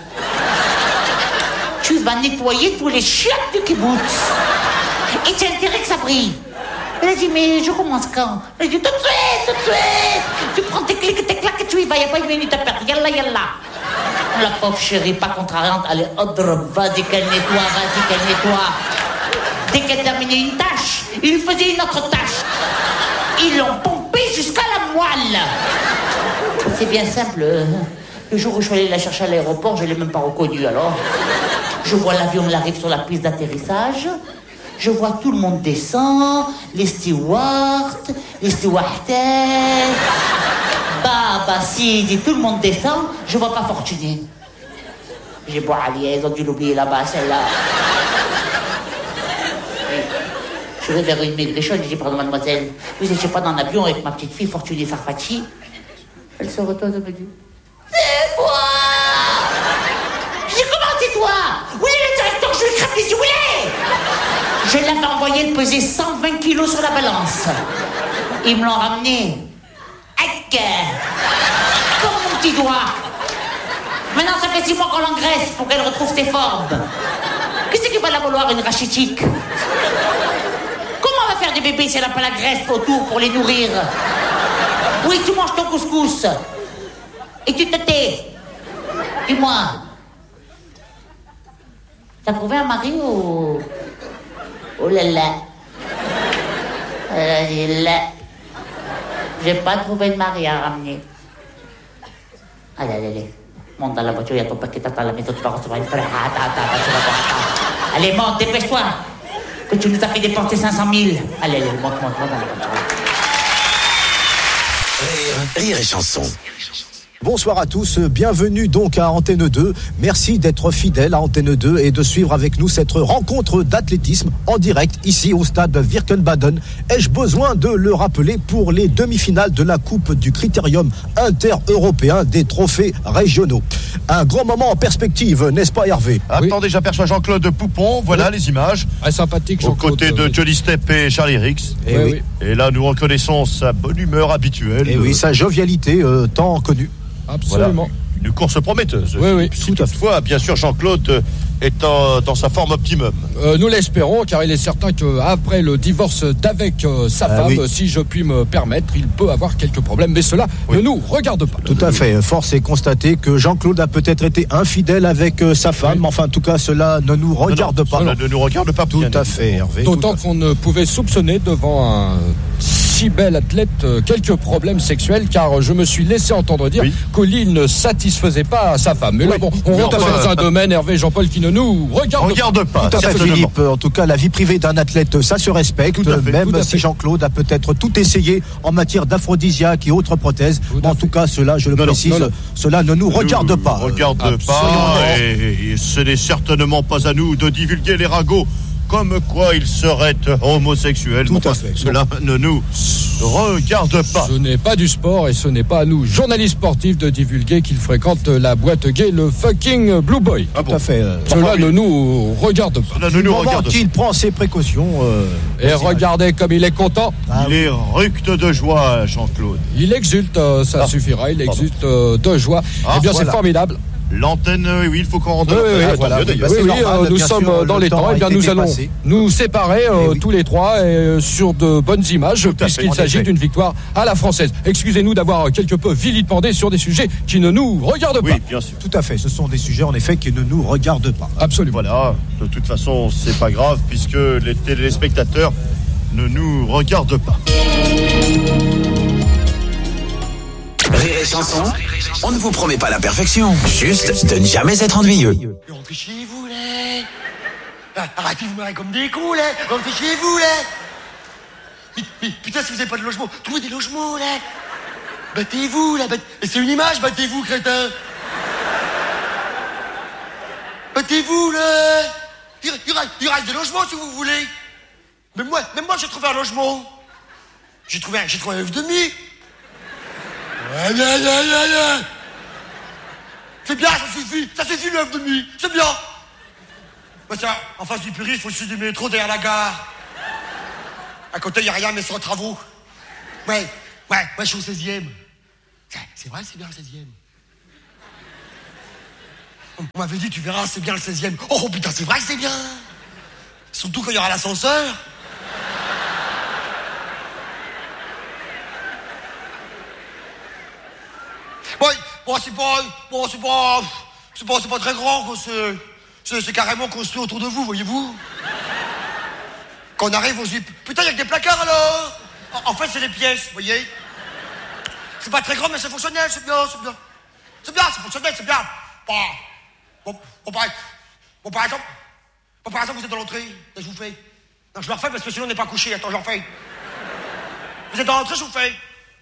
K: Tu vas nettoyer tous les chiottes du kibbutz. Et tu as intérêt que ça brille. Elle a dit, mais je commence quand? Elle a dit, tout de suite, tout de suite. Tu prends tes clics, tes claques et tu y vas. Il n'y a pas une minute à perdre. Yalla, yalla. La pauvre chérie, pas contrariante, elle est odre. Vas-y qu'elle nettoie, vas-y qu'elle nettoie. Dès qu'elle terminait une tâche, il lui faisait une autre tâche. Ils l'ont pompé jusqu'à la moelle. C'est bien simple. Le jour où je suis allé la chercher à l'aéroport, je ne l'ai même pas reconnue alors. Je vois l'avion, il arrive sur la piste d'atterrissage. Je vois tout le monde descend, les stewards, les stewardesses. Bah, bah, si, dit tout le monde descend, je vois pas Fortuné. J'ai beau aller, ils ont dû l'oublier là-bas, celle-là. Je vais vers une maigrichonne, je dis, pardon, mademoiselle, vous n'étiez pas dans l'avion avec ma petite fille Fortuné Sarfati? Elle se retourne et me dit, c'est moi! Je dis, comment c'est toi? Oui, le directeur, je lui crève les yeux, oui! Je l'avais envoyé le peser cent vingt kilos sur la balance. Ils me l'ont ramené. Aïe! Comme mon petit doigt. Maintenant, ça fait six mois qu'on l'engraisse pour qu'elle retrouve ses formes. Qu'est-ce qui va la vouloir, une rachitique? Comment on va faire des bébés si elle n'a pas la graisse autour pour les nourrir? Oui, tu manges ton couscous. Et tu te tais. Dis-moi. T'as trouvé un mari ou... Oh là là. Euh, là. J'ai pas trouvé de mari à ramener. Allez, allez, allez. Monte dans la voiture, il y a ton paquet à la maison, tu vas recevoir une frère. Attends, attends, attends, tu vas voir. Allez, monte, dépêche-toi. Que tu nous as fait dépenser cinq cent mille. Allez, allez, monte, monte, monte dans la voiture.
B: Rire, rire et chanson.
L: Bonsoir à tous, bienvenue donc à Antenne deux. Merci d'être fidèles à Antenne deux et de suivre avec nous cette rencontre d'athlétisme en direct ici au stade Wirkenbaden. Ai-je besoin de le rappeler pour les demi-finales de la Coupe du Critérium inter-européen des trophées régionaux. Un grand moment en perspective, n'est-ce pas Hervé?
M: Attendez, j'aperçois Jean-Claude Poupon, voilà oui. Les images.
N: Ah, sympathique
M: Jean-Claude. Aux côtés de oui. Johnny Stepp et Charlie Rix.
L: Et, oui. Oui.
M: Et là, nous reconnaissons sa bonne humeur habituelle.
L: Et
M: de...
L: oui, sa jovialité euh, tant connue.
N: Absolument.
M: Voilà. Une course prometteuse.
N: Oui, oui.
M: Si toutefois, bien sûr, Jean-Claude est en, dans sa forme optimum.
N: Euh, nous l'espérons, car il est certain qu'après le divorce d'avec euh, sa ah, femme, oui. si je puis me permettre, il peut avoir quelques problèmes. Mais cela oui. ne nous regarde pas.
L: Tout à fait. Force est constater que Jean-Claude a peut-être été infidèle avec euh, sa femme. Oui. Enfin, en tout cas, cela ne nous regarde
M: non, non,
L: pas.
M: Cela ne nous regarde pas.
L: Tout à fait, Hervé.
N: D'autant qu'on ne pouvait soupçonner devant un si bel athlète euh, quelques problèmes sexuels, car je me suis laissé entendre dire oui. qu'Oli ne satisfaisait pas sa femme. Mais oui. là, bon, on rentre dans un domaine, Hervé, Jean-Paul, qui ne nous regarde,
M: regarde pas.
L: Tout à fait, Philippe. En tout cas, la vie privée d'un athlète, ça se respecte, fait, même si Jean-Claude a peut-être tout essayé en matière d'aphrodisiaque et autres prothèses. Tout en tout cas, cela, je le non, précise, non, non. cela ne nous regarde
M: nous
L: pas.
M: Regarde pas, et, et ce n'est certainement pas à nous de divulguer les ragots comme quoi il serait homosexuel.
L: Tout
M: enfin,
L: à fait.
M: Cela ne nous regarde pas.
N: Ce n'est pas du sport et ce n'est pas à nous, journalistes sportifs, de divulguer qu'il fréquente la boîte gay, le fucking Blue Boy.
L: Ah bon. Tout à fait. Euh,
N: Cela ne nous regarde pas.
M: Cela ne nous regarde
L: qu'il prend ses précautions. Euh,
N: et regardez comme il est content.
M: Ah, il oui. est ructe de joie, Jean-Claude.
N: Il exulte, euh, ça ah. suffira, il exulte euh, de joie. Ah, eh bien, voilà. C'est formidable.
M: L'antenne, oui, il faut qu'on rende.
N: Oui, oui, oui, voilà. oui, oui euh, nous sommes sûr, dans les temps. Et eh bien, nous allons nous séparer euh, oui. tous les trois et, euh, sur de bonnes images, puisqu'il s'agit d'une victoire à la française. Excusez-nous d'avoir quelque peu vilipendé sur des sujets qui ne nous regardent
M: oui,
N: pas.
M: Bien sûr.
L: Tout à fait. Ce sont des sujets, en effet, qui ne nous regardent pas.
N: Absolument.
M: Voilà. De toute façon, c'est pas grave, puisque les téléspectateurs ne nous regardent pas.
B: Rire et chanson, on ne vous promet pas la perfection, juste de ne jamais être ennuyeux.
A: Rentrez chez vous, là. Arrêtez de vous marrer comme des cons, là. Rentrez chez vous, là. Mais, mais putain, si vous n'avez pas de logement, trouvez des logements, là. Battez-vous, là. Battez... Et c'est une image, battez-vous, crétin. Battez-vous, là. Il, il, il reste des logements, si vous voulez. Même moi, même moi, j'ai trouvé un logement. J'ai trouvé un, j'ai trouvé un œuf demi. Aïe, aïe, aïe, aïe, aïe. C'est bien, ça suffit, ça suffit le œuf de nuit, c'est bien. Bah tiens, en face du puriste, il faut le sud du métro, derrière la gare. À côté, il n'y a rien, mais sans travaux. Ouais, ouais, ouais, je suis au seizième. C'est vrai, c'est bien le seizième. On m'avait dit, tu verras, c'est bien le seizième. Oh putain, c'est vrai que c'est bien. Surtout quand il y aura l'ascenseur. Bon, bon c'est pas, bon, c'est pas, c'est pas, c'est pas très grand, quoi. C'est, c'est, c'est carrément construit autour de vous, voyez-vous. Quand on arrive, on se dit, putain, il y a que des placards alors. En, en fait, c'est des pièces, vous voyez. C'est pas très grand, mais c'est fonctionnel, c'est bien, c'est bien. C'est bien, c'est fonctionnel, c'est bien. Bon, bon, bon, par, bon, par exemple, bon, par exemple, vous êtes dans l'entrée, je vous fais. Non, je le refais parce que sinon on n'est pas couché. Attends, je le refais. Vous êtes dans l'entrée, je vous fais.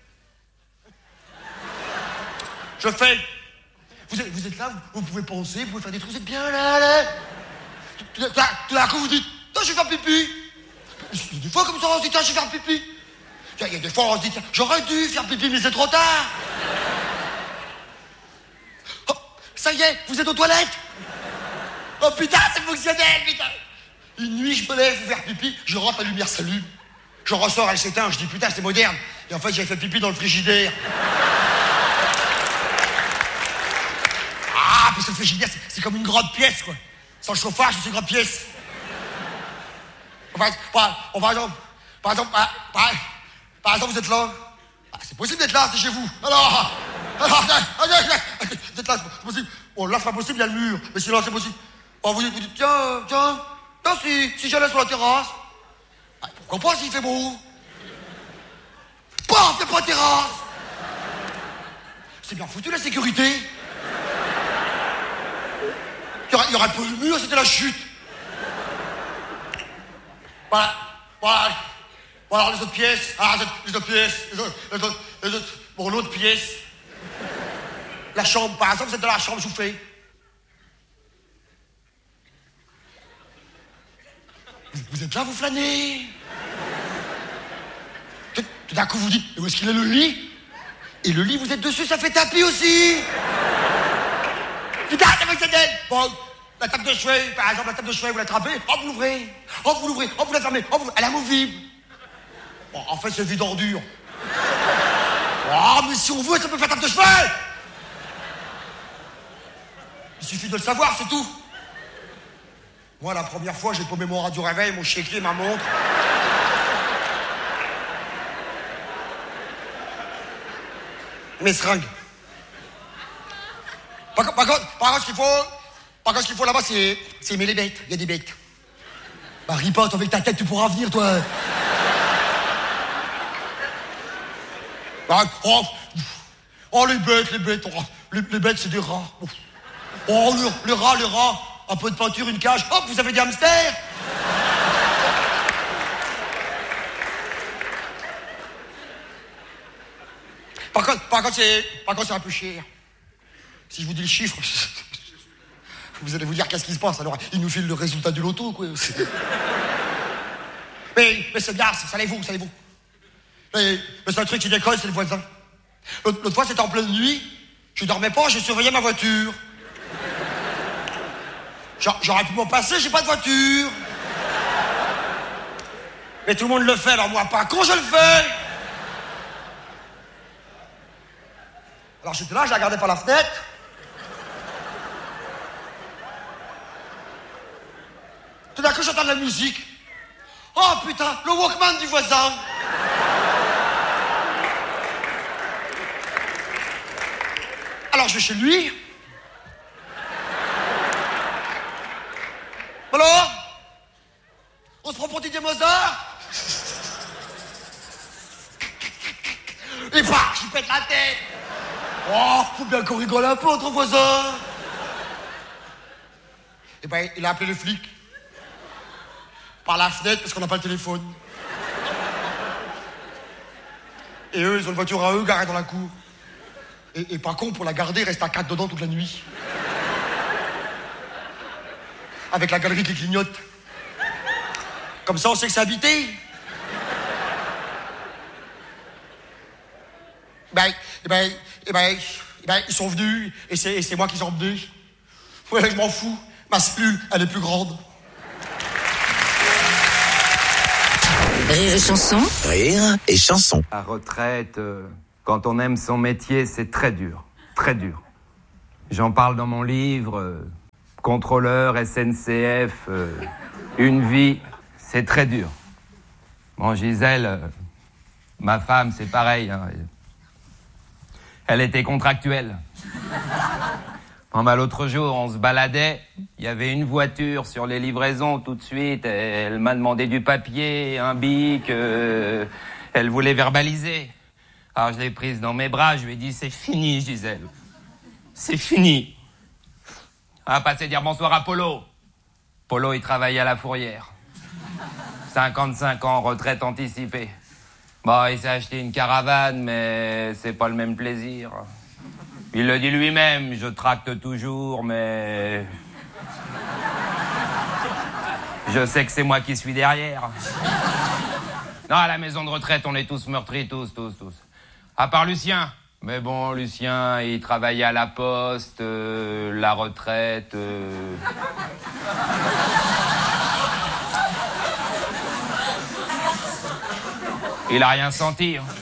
A: Je fais. Vous êtes, vous êtes là, vous, vous pouvez penser, vous pouvez faire des trucs, vous êtes bien là, là. Tout, tout, tout d'un coup, vous dites, non, je vais faire pipi. Il y a des fois comme ça, on se dit, tiens, je vais faire pipi. Il y a des fois, on se dit, tiens, j'aurais dû faire pipi, mais c'est trop tard. Oh, ça y est, vous êtes aux toilettes. Oh putain, c'est fonctionnel, putain. Une nuit, je me lève pour faire pipi, je rentre, la lumière s'allume. Je ressors, elle s'éteint, je dis, putain, c'est moderne. Et en fait, j'avais fait pipi dans le frigidaire. Ah, parce que le frigidaire, c'est, c'est comme une grande pièce, quoi. Sans chauffage, c'est une grande pièce. Par, par, par exemple, par exemple, par, par, par exemple, vous êtes là. Ah, c'est possible d'être là, c'est chez vous. Alors, alors, vous êtes là, c'est possible. Bon, là, c'est pas possible, il y a le mur. Mais sinon, c'est possible. Oh, vous dites, vous dites, tiens, tiens, tiens, si, si j'allais sur la terrasse. Ah, pourquoi pas s'il fait beau? Pas, fais pas terrasse. C'est bien foutu, la sécurité. Il y aurait, il y aurait pas eu le mur, c'était la chute. Voilà, voilà, voilà les autres pièces. Ah, les autres pièces, les autres, les autres, les autres. Bon, l'autre pièce. La chambre, par exemple, vous êtes dans la chambre, je vous fais. Vous, vous êtes là, vous flânez. Tout, tout d'un coup, vous dites, où est-ce qu'il est le lit? Et le lit, vous êtes dessus, ça fait tapis aussi. Putain, c'est fonctionnel. Bon, la table de chevet, par exemple, la table de chevet, vous l'attrapez, oh, vous l'ouvrez, oh, vous l'ouvrez, oh, vous la fermez, oh, vous... elle est amovible. Bon, en fait, c'est vide ordure. Oh, mais si on veut, ça peut faire table de chevet. Il suffit de le savoir, c'est tout. Moi, la première fois, j'ai paumé mon radio réveil, mon chéquier, ma montre. Mes seringues. Par, par contre, par contre, ce qu'il faut, par contre, ce qu'il faut là-bas, c'est, c'est aimer les bêtes. Il y a des bêtes. Bah, ris pas, toi, avec ta tête, tu pourras venir, toi. Bah, oh, oh, les bêtes, les bêtes, oh, les, les bêtes, c'est des rats. Oh, le, le rat, le rat, un peu de peinture, une cage. Hop, vous avez des hamsters. Par contre, par contre, c'est, par contre, c'est un peu cher. Si je vous dis le chiffre, vous allez vous dire qu'est-ce qui se passe. Alors, il nous file le résultat du loto, quoi. mais, mais c'est bien, savez-vous, savez-vous. Mais, mais c'est un truc qui décolle, c'est le voisin. L'autre, l'autre fois, c'était en pleine nuit. Je dormais pas, je surveillais ma voiture. J'aurais pu m'en passer, j'ai pas de voiture. Mais tout le monde le fait, alors moi pas. Quand je le fais. Alors j'étais là, je la regardais par la fenêtre. Tout d'un coup, j'entends de la musique. Oh putain, le Walkman du voisin. Alors je vais chez lui. Alors, on se prend pour Didier Mozart. Et bah, je lui pète la tête. Oh, faut bien qu'on rigole un peu entre voisins. Et ben, il a appelé les flics. Par la fenêtre, parce qu'on n'a pas le téléphone. Et eux, ils ont une voiture à eux garée dans la cour. Et, et pas con, pour la garder, il reste à quatre dedans toute la nuit. Avec la galerie qui clignote. Comme ça, on sait que c'est habité. Ben, eh ben, eh ben, eh ben, ils sont venus, et c'est, et c'est moi qui les ai emmenés. Ouais, je m'en fous. Ma cellule, elle est plus grande.
D: Rire et chanson.
B: Rire et chanson.
O: La retraite, euh, quand on aime son métier, c'est très dur. Très dur. J'en parle dans mon livre, euh, contrôleur, S N C F, euh, une vie, c'est très dur. Bon, Gisèle, euh, ma femme, c'est pareil. Hein. Elle était contractuelle. Bon, bah, l'autre jour, on se baladait, il y avait une voiture sur les livraisons tout de suite, elle m'a demandé du papier, un bic, euh, elle voulait verbaliser. Alors je l'ai prise dans mes bras, je lui ai dit, c'est fini, Gisèle. C'est fini. On va passer dire bonsoir à Polo. Polo, il travaillait à la fourrière. cinquante-cinq ans, retraite anticipée. Bon, il s'est acheté une caravane, mais c'est pas le même plaisir. Il le dit lui-même, je tracte toujours, mais... je sais que c'est moi qui suis derrière. Non, à la maison de retraite, on est tous meurtris, tous, tous, tous. À part Lucien. Mais bon, Lucien, il travaillait à la poste, euh, la retraite... Euh... Il a rien senti. Hein.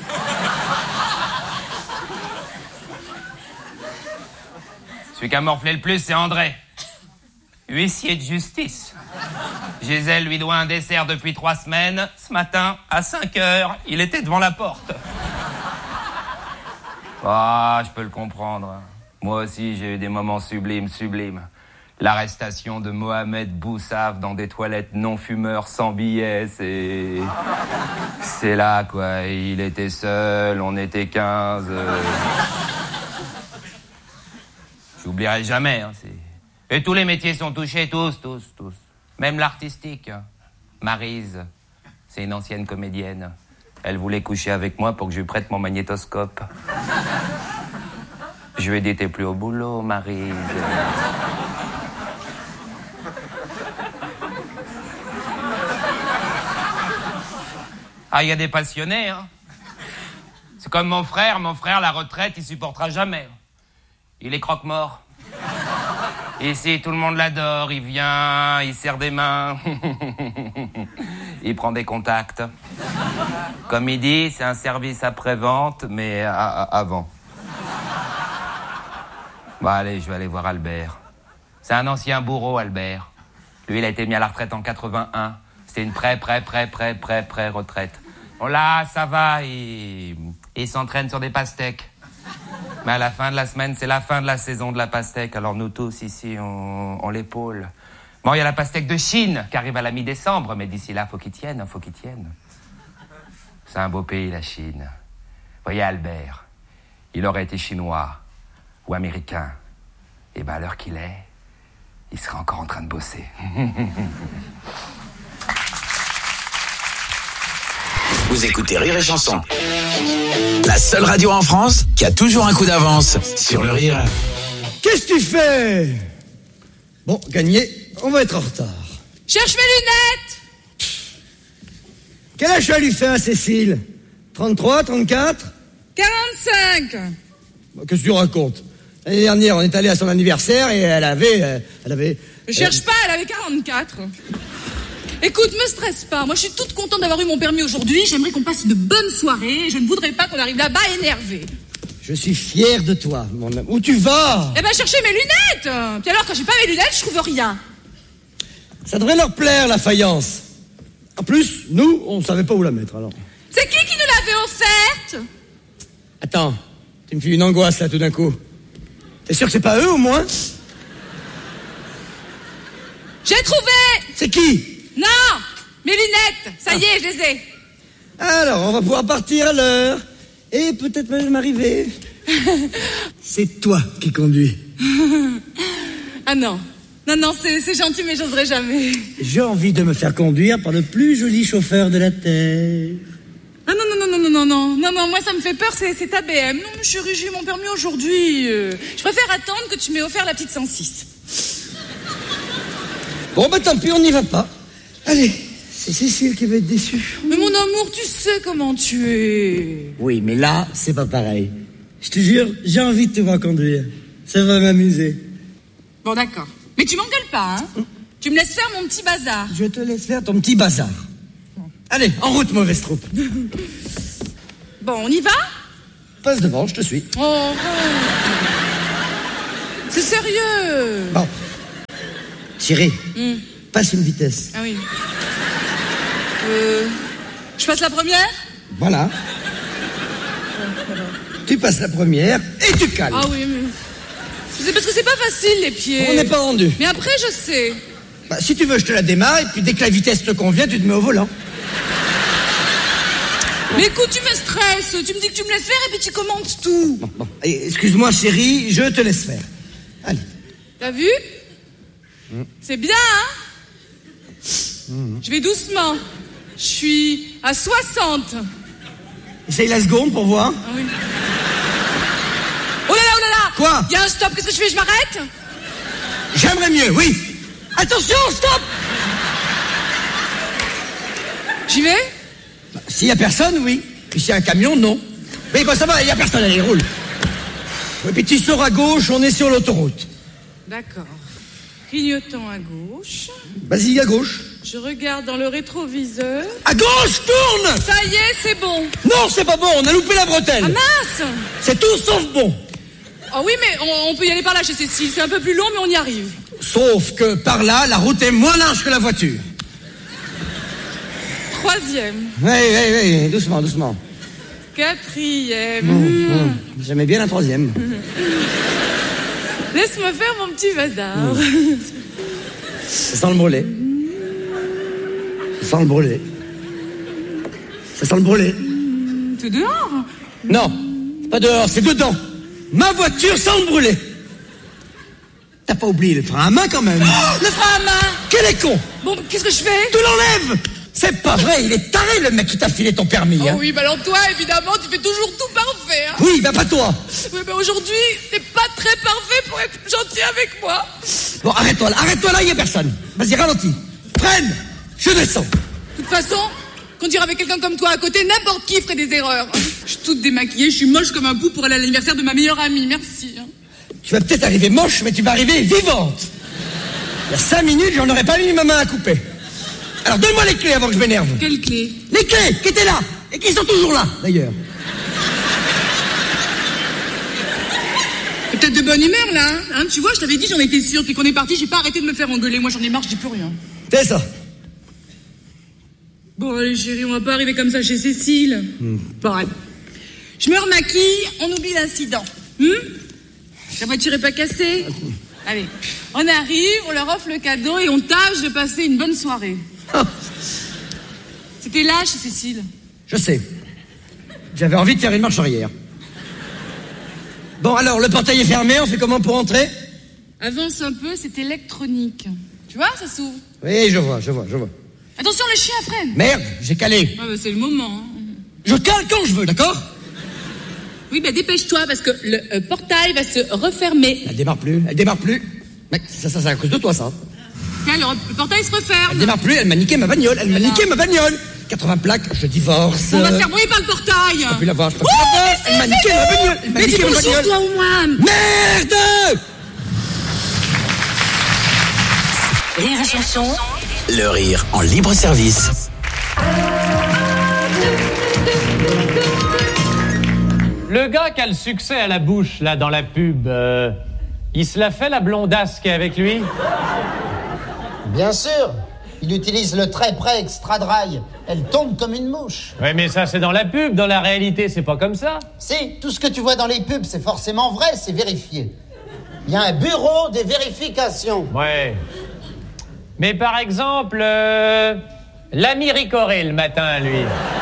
O: Celui qui a morflé le plus, c'est André. Huissier de justice. Gisèle lui doit un dessert depuis trois semaines. Ce matin, à cinq heures, il était devant la porte. Ah, je peux le comprendre. Moi aussi, j'ai eu des moments sublimes, sublimes. L'arrestation de Mohamed Boussaf dans des toilettes non-fumeurs sans billets, c'est... c'est là, quoi. Il était seul, on était quinze... Euh... J'oublierai jamais, hein, c'est... Et tous les métiers sont touchés, tous, tous, tous. Même l'artistique. Maryse, c'est une ancienne comédienne. Elle voulait coucher avec moi pour que je lui prête mon magnétoscope. Je lui ai dit, t'es plus au boulot, Maryse. Ah, il y a des passionnés, hein. C'est comme mon frère. Mon frère, la retraite, il supportera jamais. Il est croque-mort. Ici, tout le monde l'adore. Il vient, il serre des mains. Il prend des contacts. Comme il dit, c'est un service après-vente, mais à, à, avant. Bon, allez, je vais aller voir Albert. C'est un ancien bourreau, Albert. Lui, il a été mis à la retraite en quatre-vingt-un. C'était une pré, pré, pré, pré, pré, pré retraite. Bon, là, ça va, il, il s'entraîne sur des pastèques. Mais à la fin de la semaine, c'est la fin de la saison de la pastèque. Alors nous tous, ici, on, on l'épaule. Bon, il y a la pastèque de Chine qui arrive à la mi-décembre, mais d'ici là, faut qu'il tienne, faut qu'il tienne. C'est un beau pays, la Chine. Voyez Albert, il aurait été chinois ou américain. Et ben à l'heure qu'il est, il serait encore en train de bosser.
B: Vous écoutez Rire et Chanson. La seule radio en France qui a toujours un coup d'avance sur le rire.
A: Qu'est-ce que tu fais? Bon, gagné, on va être en retard.
P: Cherche mes lunettes.
A: Quel âge tu lui fait à Cécile? trente-trois, trente-quatre?
P: quarante-cinq.
A: Bon, qu'est-ce que tu racontes? L'année dernière, on est allé à son anniversaire et elle avait... Euh, elle avait
P: Je cherche euh... pas, elle avait quarante-quatre. Écoute, me stresse pas. Moi, je suis toute contente d'avoir eu mon permis aujourd'hui. J'aimerais qu'on passe une bonne soirée. Je ne voudrais pas qu'on arrive là-bas énervé.
A: Je suis fier de toi, mon amour. Où tu vas?
P: Eh ben, chercher mes lunettes. Puis alors, quand j'ai pas mes lunettes, je trouve rien.
A: Ça devrait leur plaire, la faïence. En plus, nous, on savait pas où la mettre, alors.
P: C'est qui qui nous l'avait offerte?
A: Attends, tu me fais une angoisse, là, tout d'un coup. T'es sûr que c'est pas eux, au moins?
P: J'ai trouvé.
A: C'est qui?
P: Non, mes lunettes, ça y est, je les ai.
A: Alors, on va pouvoir partir à l'heure. Et peut-être même arriver. C'est toi qui conduis.
P: Ah non, non, non, c'est, c'est gentil, mais j'oserais jamais.
A: J'ai envie de me faire conduire par le plus joli chauffeur de la Terre.
P: Ah non, non, non, non, non, non, non, non, moi ça me fait peur, c'est, c'est ta B M. Non, mais chérie, j'ai eu mon permis aujourd'hui. Euh, je préfère attendre que tu m'aies offert la petite cent six.
A: Bon, bah tant pis, on n'y va pas. Allez, c'est Cécile qui va être déçue.
P: Mais mon amour, tu sais comment tu es.
A: Oui, mais là, c'est pas pareil. Je te jure, j'ai envie de te voir conduire. Ça va m'amuser.
P: Bon, d'accord. Mais tu m'engueules pas, hein. Hum. Tu me laisses faire mon petit bazar.
A: Je te laisse faire ton petit bazar. Allez, en route, mauvaise troupe.
P: Bon, on y va?
A: Passe devant, je te suis.
P: Oh, c'est sérieux.
A: Bon. Thierry,
P: mm.
A: passe une vitesse.
P: Ah oui. Euh, je passe la première?
A: Voilà. Tu passes la première et tu calmes.
P: Ah oui, mais... C'est parce que c'est pas facile, les pieds.
A: On n'est pas rendu.
P: Mais après, je sais.
A: Bah, si tu veux, je te la démarre, et puis dès que la vitesse te convient, tu te mets au volant.
P: Mais écoute, tu me stresses. Tu me dis que tu me laisses faire, et puis tu commandes tout.
A: Bon, bon. Excuse-moi, chérie, je te laisse faire. Allez.
P: T'as vu? mmh. C'est bien, hein? mmh. Je vais doucement. Je suis à soixante.
A: Essaye la seconde pour voir.
P: Ah oui. Oh là là, oh là là!
A: Quoi?
P: Il y a un stop, qu'est-ce que je fais? Je m'arrête?
A: J'aimerais mieux, oui. Attention, stop!
P: J'y vais?
A: Bah, s'il y a personne, oui. Puis s'il y a un camion, non. Mais bon, ça va, il y a personne, allez, roule. Et puis tu sors à gauche, on est sur l'autoroute.
P: D'accord. Clignotant à gauche.
A: Vas-y, à gauche.
P: Je regarde dans le rétroviseur.
A: À gauche, tourne!
P: Ça y est, c'est bon.
A: Non, c'est pas bon, on a loupé la bretelle.
P: Ah mince!
A: C'est tout sauf bon.
P: Oh oui, mais on, on peut y aller par là chez Cécile. C'est un peu plus long, mais on y arrive.
A: Sauf que par là, la route est moins large que la voiture.
P: Troisième.
A: Oui, oui, oui, doucement, doucement.
P: Quatrième.
A: Mmh, mmh. J'aimais bien la troisième.
P: Laisse-moi faire mon petit bazar.
A: Mmh. Ça sent le brûlé. Ça sent le brûlé. Ça sent le brûlé.
P: T'es dehors?
A: Non, c'est pas dehors, c'est dedans. Ma voiture sent le brûlé. T'as pas oublié le frein à main quand même?
P: Oh, le frein à main!
A: Quel est con!
P: Bon, qu'est-ce que je fais?
A: Tu l'enlèves! C'est pas vrai, il est taré le mec qui t'a filé ton permis.
P: Oh
A: hein.
P: oui, bah alors toi, évidemment, tu fais toujours tout parfait. Hein.
A: Oui, bah pas toi.
P: Oui, mais aujourd'hui, t'es pas très parfait pour être gentil avec moi.
A: Bon, arrête-toi là, arrête-toi là, il y a personne. Vas-y, ralentis. Freine, je descends.
P: De toute façon, conduire avec quelqu'un comme toi à côté, n'importe qui ferait des erreurs. Je suis toute démaquillée, je suis moche comme un pou pour aller à l'anniversaire de ma meilleure amie, merci.
A: Tu vas peut-être arriver moche, mais tu vas arriver vivante. Il y a cinq minutes, j'en aurais pas mis ma main à couper. Alors donne-moi les clés avant que je m'énerve.
P: Quelles clés?
A: Les clés qui étaient là et qui sont toujours là, d'ailleurs.
P: T'es peut-être de bonne humeur, là, hein? Tu vois, je t'avais dit, j'en étais sûre, puis qu'on est parti, j'ai pas arrêté de me faire engueuler. Moi, j'en ai marre, je dis plus rien.
A: C'est ça.
P: Bon, allez, chérie, on va pas arriver comme ça chez Cécile.
A: Hmm.
P: Pareil. Je me remaquille, on oublie l'incident. Hum? La voiture est pas cassée? Allez, on arrive, on leur offre le cadeau et on tâche de passer une bonne soirée. C'était là chez Cécile.
A: Je sais. J'avais envie de faire une marche arrière. Bon, alors, le portail est fermé, on fait comment pour entrer?
P: Avance un peu, c'est électronique. Tu vois, ça s'ouvre.
A: Oui, je vois, je vois, je vois.
P: Attention, le chien freine.
A: Merde, j'ai calé.
P: Ah bah c'est le moment. Hein.
A: Je cale quand je veux, d'accord?
P: Oui, bah dépêche-toi, parce que le euh, portail va se refermer.
A: Elle démarre plus, elle démarre plus. Mais ça, ça, c'est à cause de toi, ça.
P: Tiens, le, le portail se referme.
A: Elle démarre plus, elle m'a niqué ma bagnole, elle m'a niqué ma bagnole. quatre-vingts plaques, je divorce.
P: On va se faire brouiller par le portail.
A: Je peux plus la voir, je peux plus la voir. Elle m'a niqué ma bagnole. Elle m'a niqué ma bagnole.
P: toi au moins.
A: Merde!
D: Rire et chanson.
B: Le rire en libre service.
Q: Le gars qui a le succès à la bouche, là, dans la pub, euh, il se la fait, la blondasse qui est avec lui?
R: Bien sûr. Il utilise le très près extra dry. Elle tombe comme une mouche.
Q: Ouais, mais ça, c'est dans la pub. Dans la réalité, c'est pas comme ça.
R: Si, tout ce que tu vois dans les pubs, c'est forcément vrai, c'est vérifié. Il y a un bureau des vérifications.
Q: Ouais. Mais par exemple, euh, l'ami Ricoré, le matin, lui.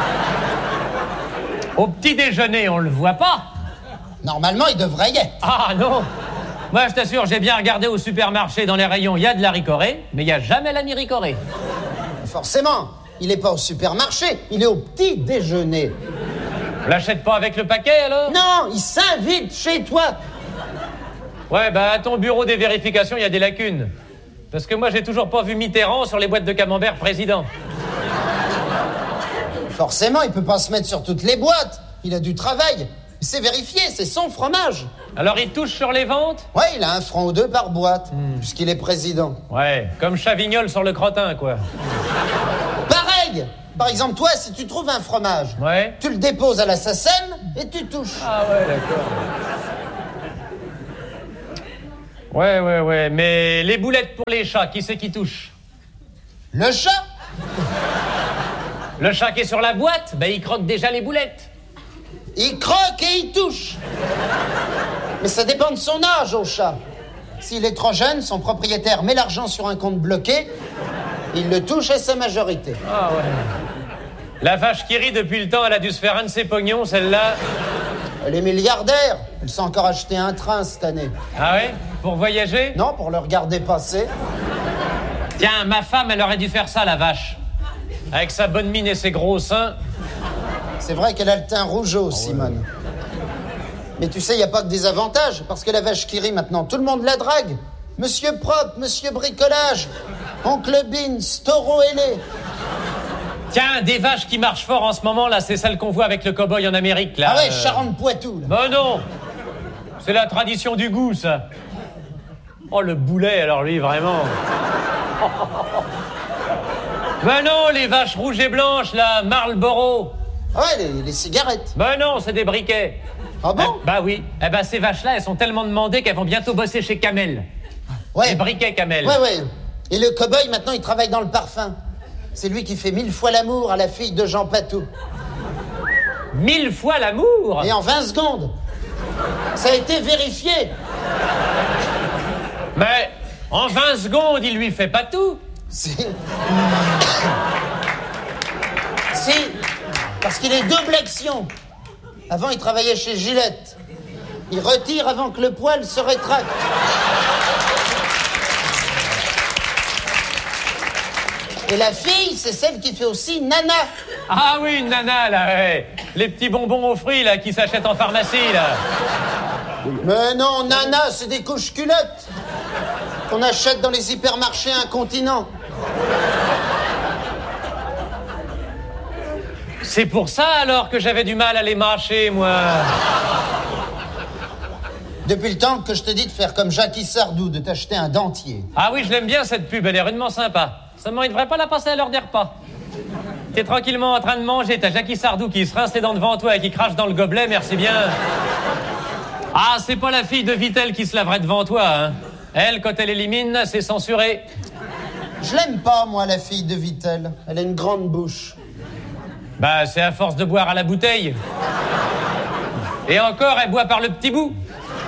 Q: Au petit déjeuner, on le voit pas.
R: Normalement, il devrait y être.
Q: Ah non. Moi, je t'assure, j'ai bien regardé au supermarché, dans les rayons, il y a de la Ricoré, mais il y a jamais l'ami Ricoré.
R: Forcément, il est pas au supermarché, il est au petit déjeuner.
Q: On l'achète pas avec le paquet, alors?
R: Non, il s'invite chez toi.
Q: Ouais, bah, à ton bureau des vérifications, il y a des lacunes. Parce que moi, j'ai toujours pas vu Mitterrand sur les boîtes de camembert président.
R: Forcément, il peut pas se mettre sur toutes les boîtes. Il a du travail. C'est vérifié, c'est son fromage.
Q: Alors, il touche sur les ventes?
R: Ouais, il a un franc ou deux par boîte, mmh. puisqu'il est président.
Q: Ouais, comme Chavignol sur le crottin, quoi.
R: Pareil, règles. Par exemple, toi, si tu trouves un fromage,
Q: ouais.
R: tu le déposes à la S A C E M et tu touches.
Q: Ah ouais, d'accord. Ouais, ouais, ouais. Mais les boulettes pour les chats, qui c'est qui touche?
R: Le chat.
Q: Le chat qui est sur la boîte, ben il croque déjà les boulettes.
R: Il croque et il touche. Mais ça dépend de son âge au chat. S'il est trop jeune, son propriétaire met l'argent sur un compte bloqué, il le touche à sa majorité.
Q: Ah ouais. La vache qui rit depuis le temps, elle a dû se faire un de ses pognons, celle-là.
R: Elle est milliardaire. Elle s'est encore acheté un train cette année.
Q: Ah ouais? Pour voyager?
R: Non, pour le regarder passer.
Q: Tiens, ma femme, elle aurait dû faire ça, la vache. Avec sa bonne mine et ses gros seins.
R: C'est vrai qu'elle a le teint rougeau, Simone. Mais tu sais, il n'y a pas que des avantages, parce que la vache qui rit maintenant, tout le monde la drague. Monsieur Propre, Monsieur Bricolage, Oncle Bean, Taureau ailé.
Q: Tiens, des vaches qui marchent fort en ce moment, là, c'est celle qu'on voit avec le cow-boy en Amérique, là.
R: Ah ouais,
Q: euh...
R: Charente-Poitou, là.
Q: Ben non. C'est la tradition du goût, ça. Oh, le boulet, alors lui, vraiment. Ben non, les vaches rouges et blanches, là, Marlboro.
R: Ah ouais, les, les cigarettes.
Q: Ben non, c'est des briquets.
R: Ah bon?
Q: eh, Bah oui. Eh ben, ces vaches-là, elles sont tellement demandées qu'elles vont bientôt bosser chez Camel.
R: Ouais.
Q: Les briquets Camel.
R: Ouais, ouais. Et le cow-boy, maintenant, il travaille dans le parfum. C'est lui qui fait mille fois l'amour à la fille de Jean Patou.
Q: Mille fois l'amour?
R: Et en vingt secondes. Ça a été vérifié.
Q: Mais en vingt secondes, il lui fait pas tout.
R: Si. Si. Parce qu'il est double action. Avant, il travaillait chez Gillette. Il retire avant que le poil se rétracte. Et la fille, c'est celle qui fait aussi nana.
Q: Ah oui, une nana, là, ouais. Les petits bonbons aux fruits, là, qui s'achètent en pharmacie, là.
R: Mais non, nana, c'est des couches culottes qu'on achète dans les hypermarchés incontinents.
Q: C'est pour ça, alors, que j'avais du mal à les mâcher, moi.
R: Depuis le temps que je te dis de faire comme Jackie Sardou, de t'acheter un dentier.
Q: Ah oui, je l'aime bien, cette pub, elle est rudement sympa. Seulement, il devrait pas la passer à l'heure des repas. T'es tranquillement en train de manger, t'as Jackie Sardou qui se rince les dents devant toi et qui crache dans le gobelet, merci bien. Ah, c'est pas la fille de Vittel qui se laverait devant toi, hein. Elle, quand elle élimine, c'est censuré.
R: Je l'aime pas, moi, la fille de Vittel. Elle a une grande bouche.
Q: Bah, c'est à force de boire à la bouteille. Et encore, elle boit par le petit bout.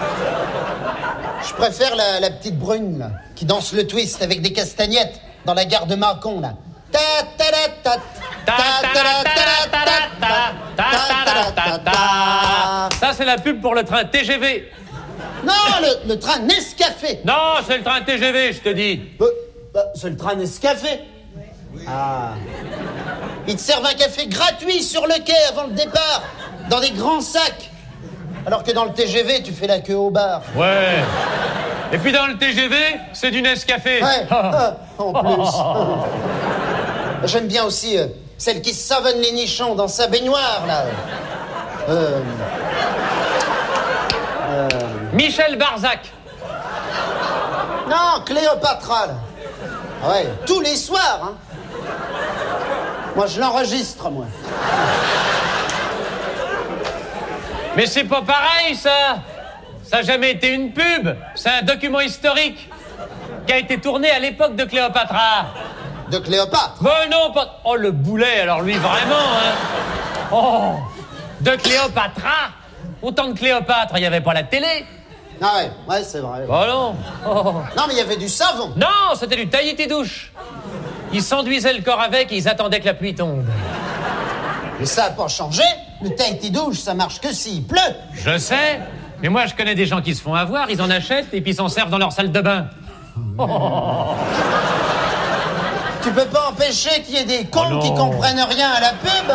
R: Je préfère la, la petite brune, là, qui danse le twist avec des castagnettes dans la gare de Mâcon, là. Ta ta ta ta ta ta ta ta ta.
Q: Ça, c'est la pub pour le train T G V.
R: Non, le, le train Nescafé.
Q: Non, c'est le train T G V, je te dis.
R: Bah, bah, c'est le train Nescafé. Ah. Ils te servent un café gratuit sur le quai avant le départ, dans des grands sacs. Alors que dans le T G V, tu fais la queue au bar.
Q: Ouais. Et puis dans le T G V, c'est du Nescafé.
R: Ouais, ah, en plus. J'aime bien aussi euh, celle qui savonne les nichons dans sa baignoire, là. Euh...
Q: Euh... Michel Barzac.
R: Non, Cléopatra, là. Ah ouais, tous les soirs, hein. Moi, je l'enregistre, moi.
Q: Mais c'est pas pareil, ça. Ça n'a jamais été une pub. C'est un document historique qui a été tourné à l'époque de Cléopatra.
R: De Cléopâtre?
Q: Ben non, pas... Oh, le boulet, alors lui, vraiment, hein. Oh, de Cléopatra. Autant de Cléopâtre, il n'y avait pas la télé.
R: Ah ouais, ouais, c'est vrai.
Q: Oh non. Oh.
R: Non, mais il y avait du savon.
Q: Non, c'était du Tahiti-douche. Ils s'enduisaient le corps avec et ils attendaient que la pluie tombe.
R: Mais ça n'a pas changé. Le Tahiti-douche, ça marche que s'il pleut.
Q: Je sais, mais moi je connais des gens qui se font avoir, ils en achètent et puis s'en servent dans leur salle de bain. Oh.
R: Tu peux pas empêcher qu'il y ait des cons
B: oh
R: qui comprennent rien à la pub.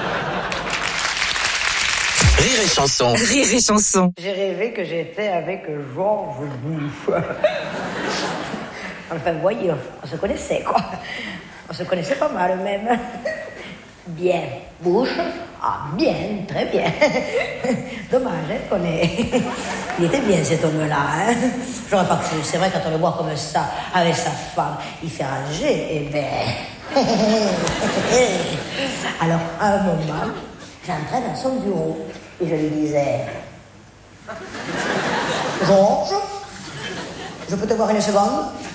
B: Rire et chanson.
D: Rire et chanson.
S: J'ai rêvé que j'étais avec Georges Bush. Enfin, voyons, on se connaissait, quoi. On se connaissait pas mal, même. Bien. Bush? Ah, bien, très bien. Dommage, hein, qu'on est... Il était bien cet homme-là, hein. J'aurais pas cru. C'est vrai, quand on le voit comme ça, avec sa femme, il fait rager, et ben... Alors, à un moment, j'entrais dans son bureau et je lui disais... Georges, je peux te voir une seconde?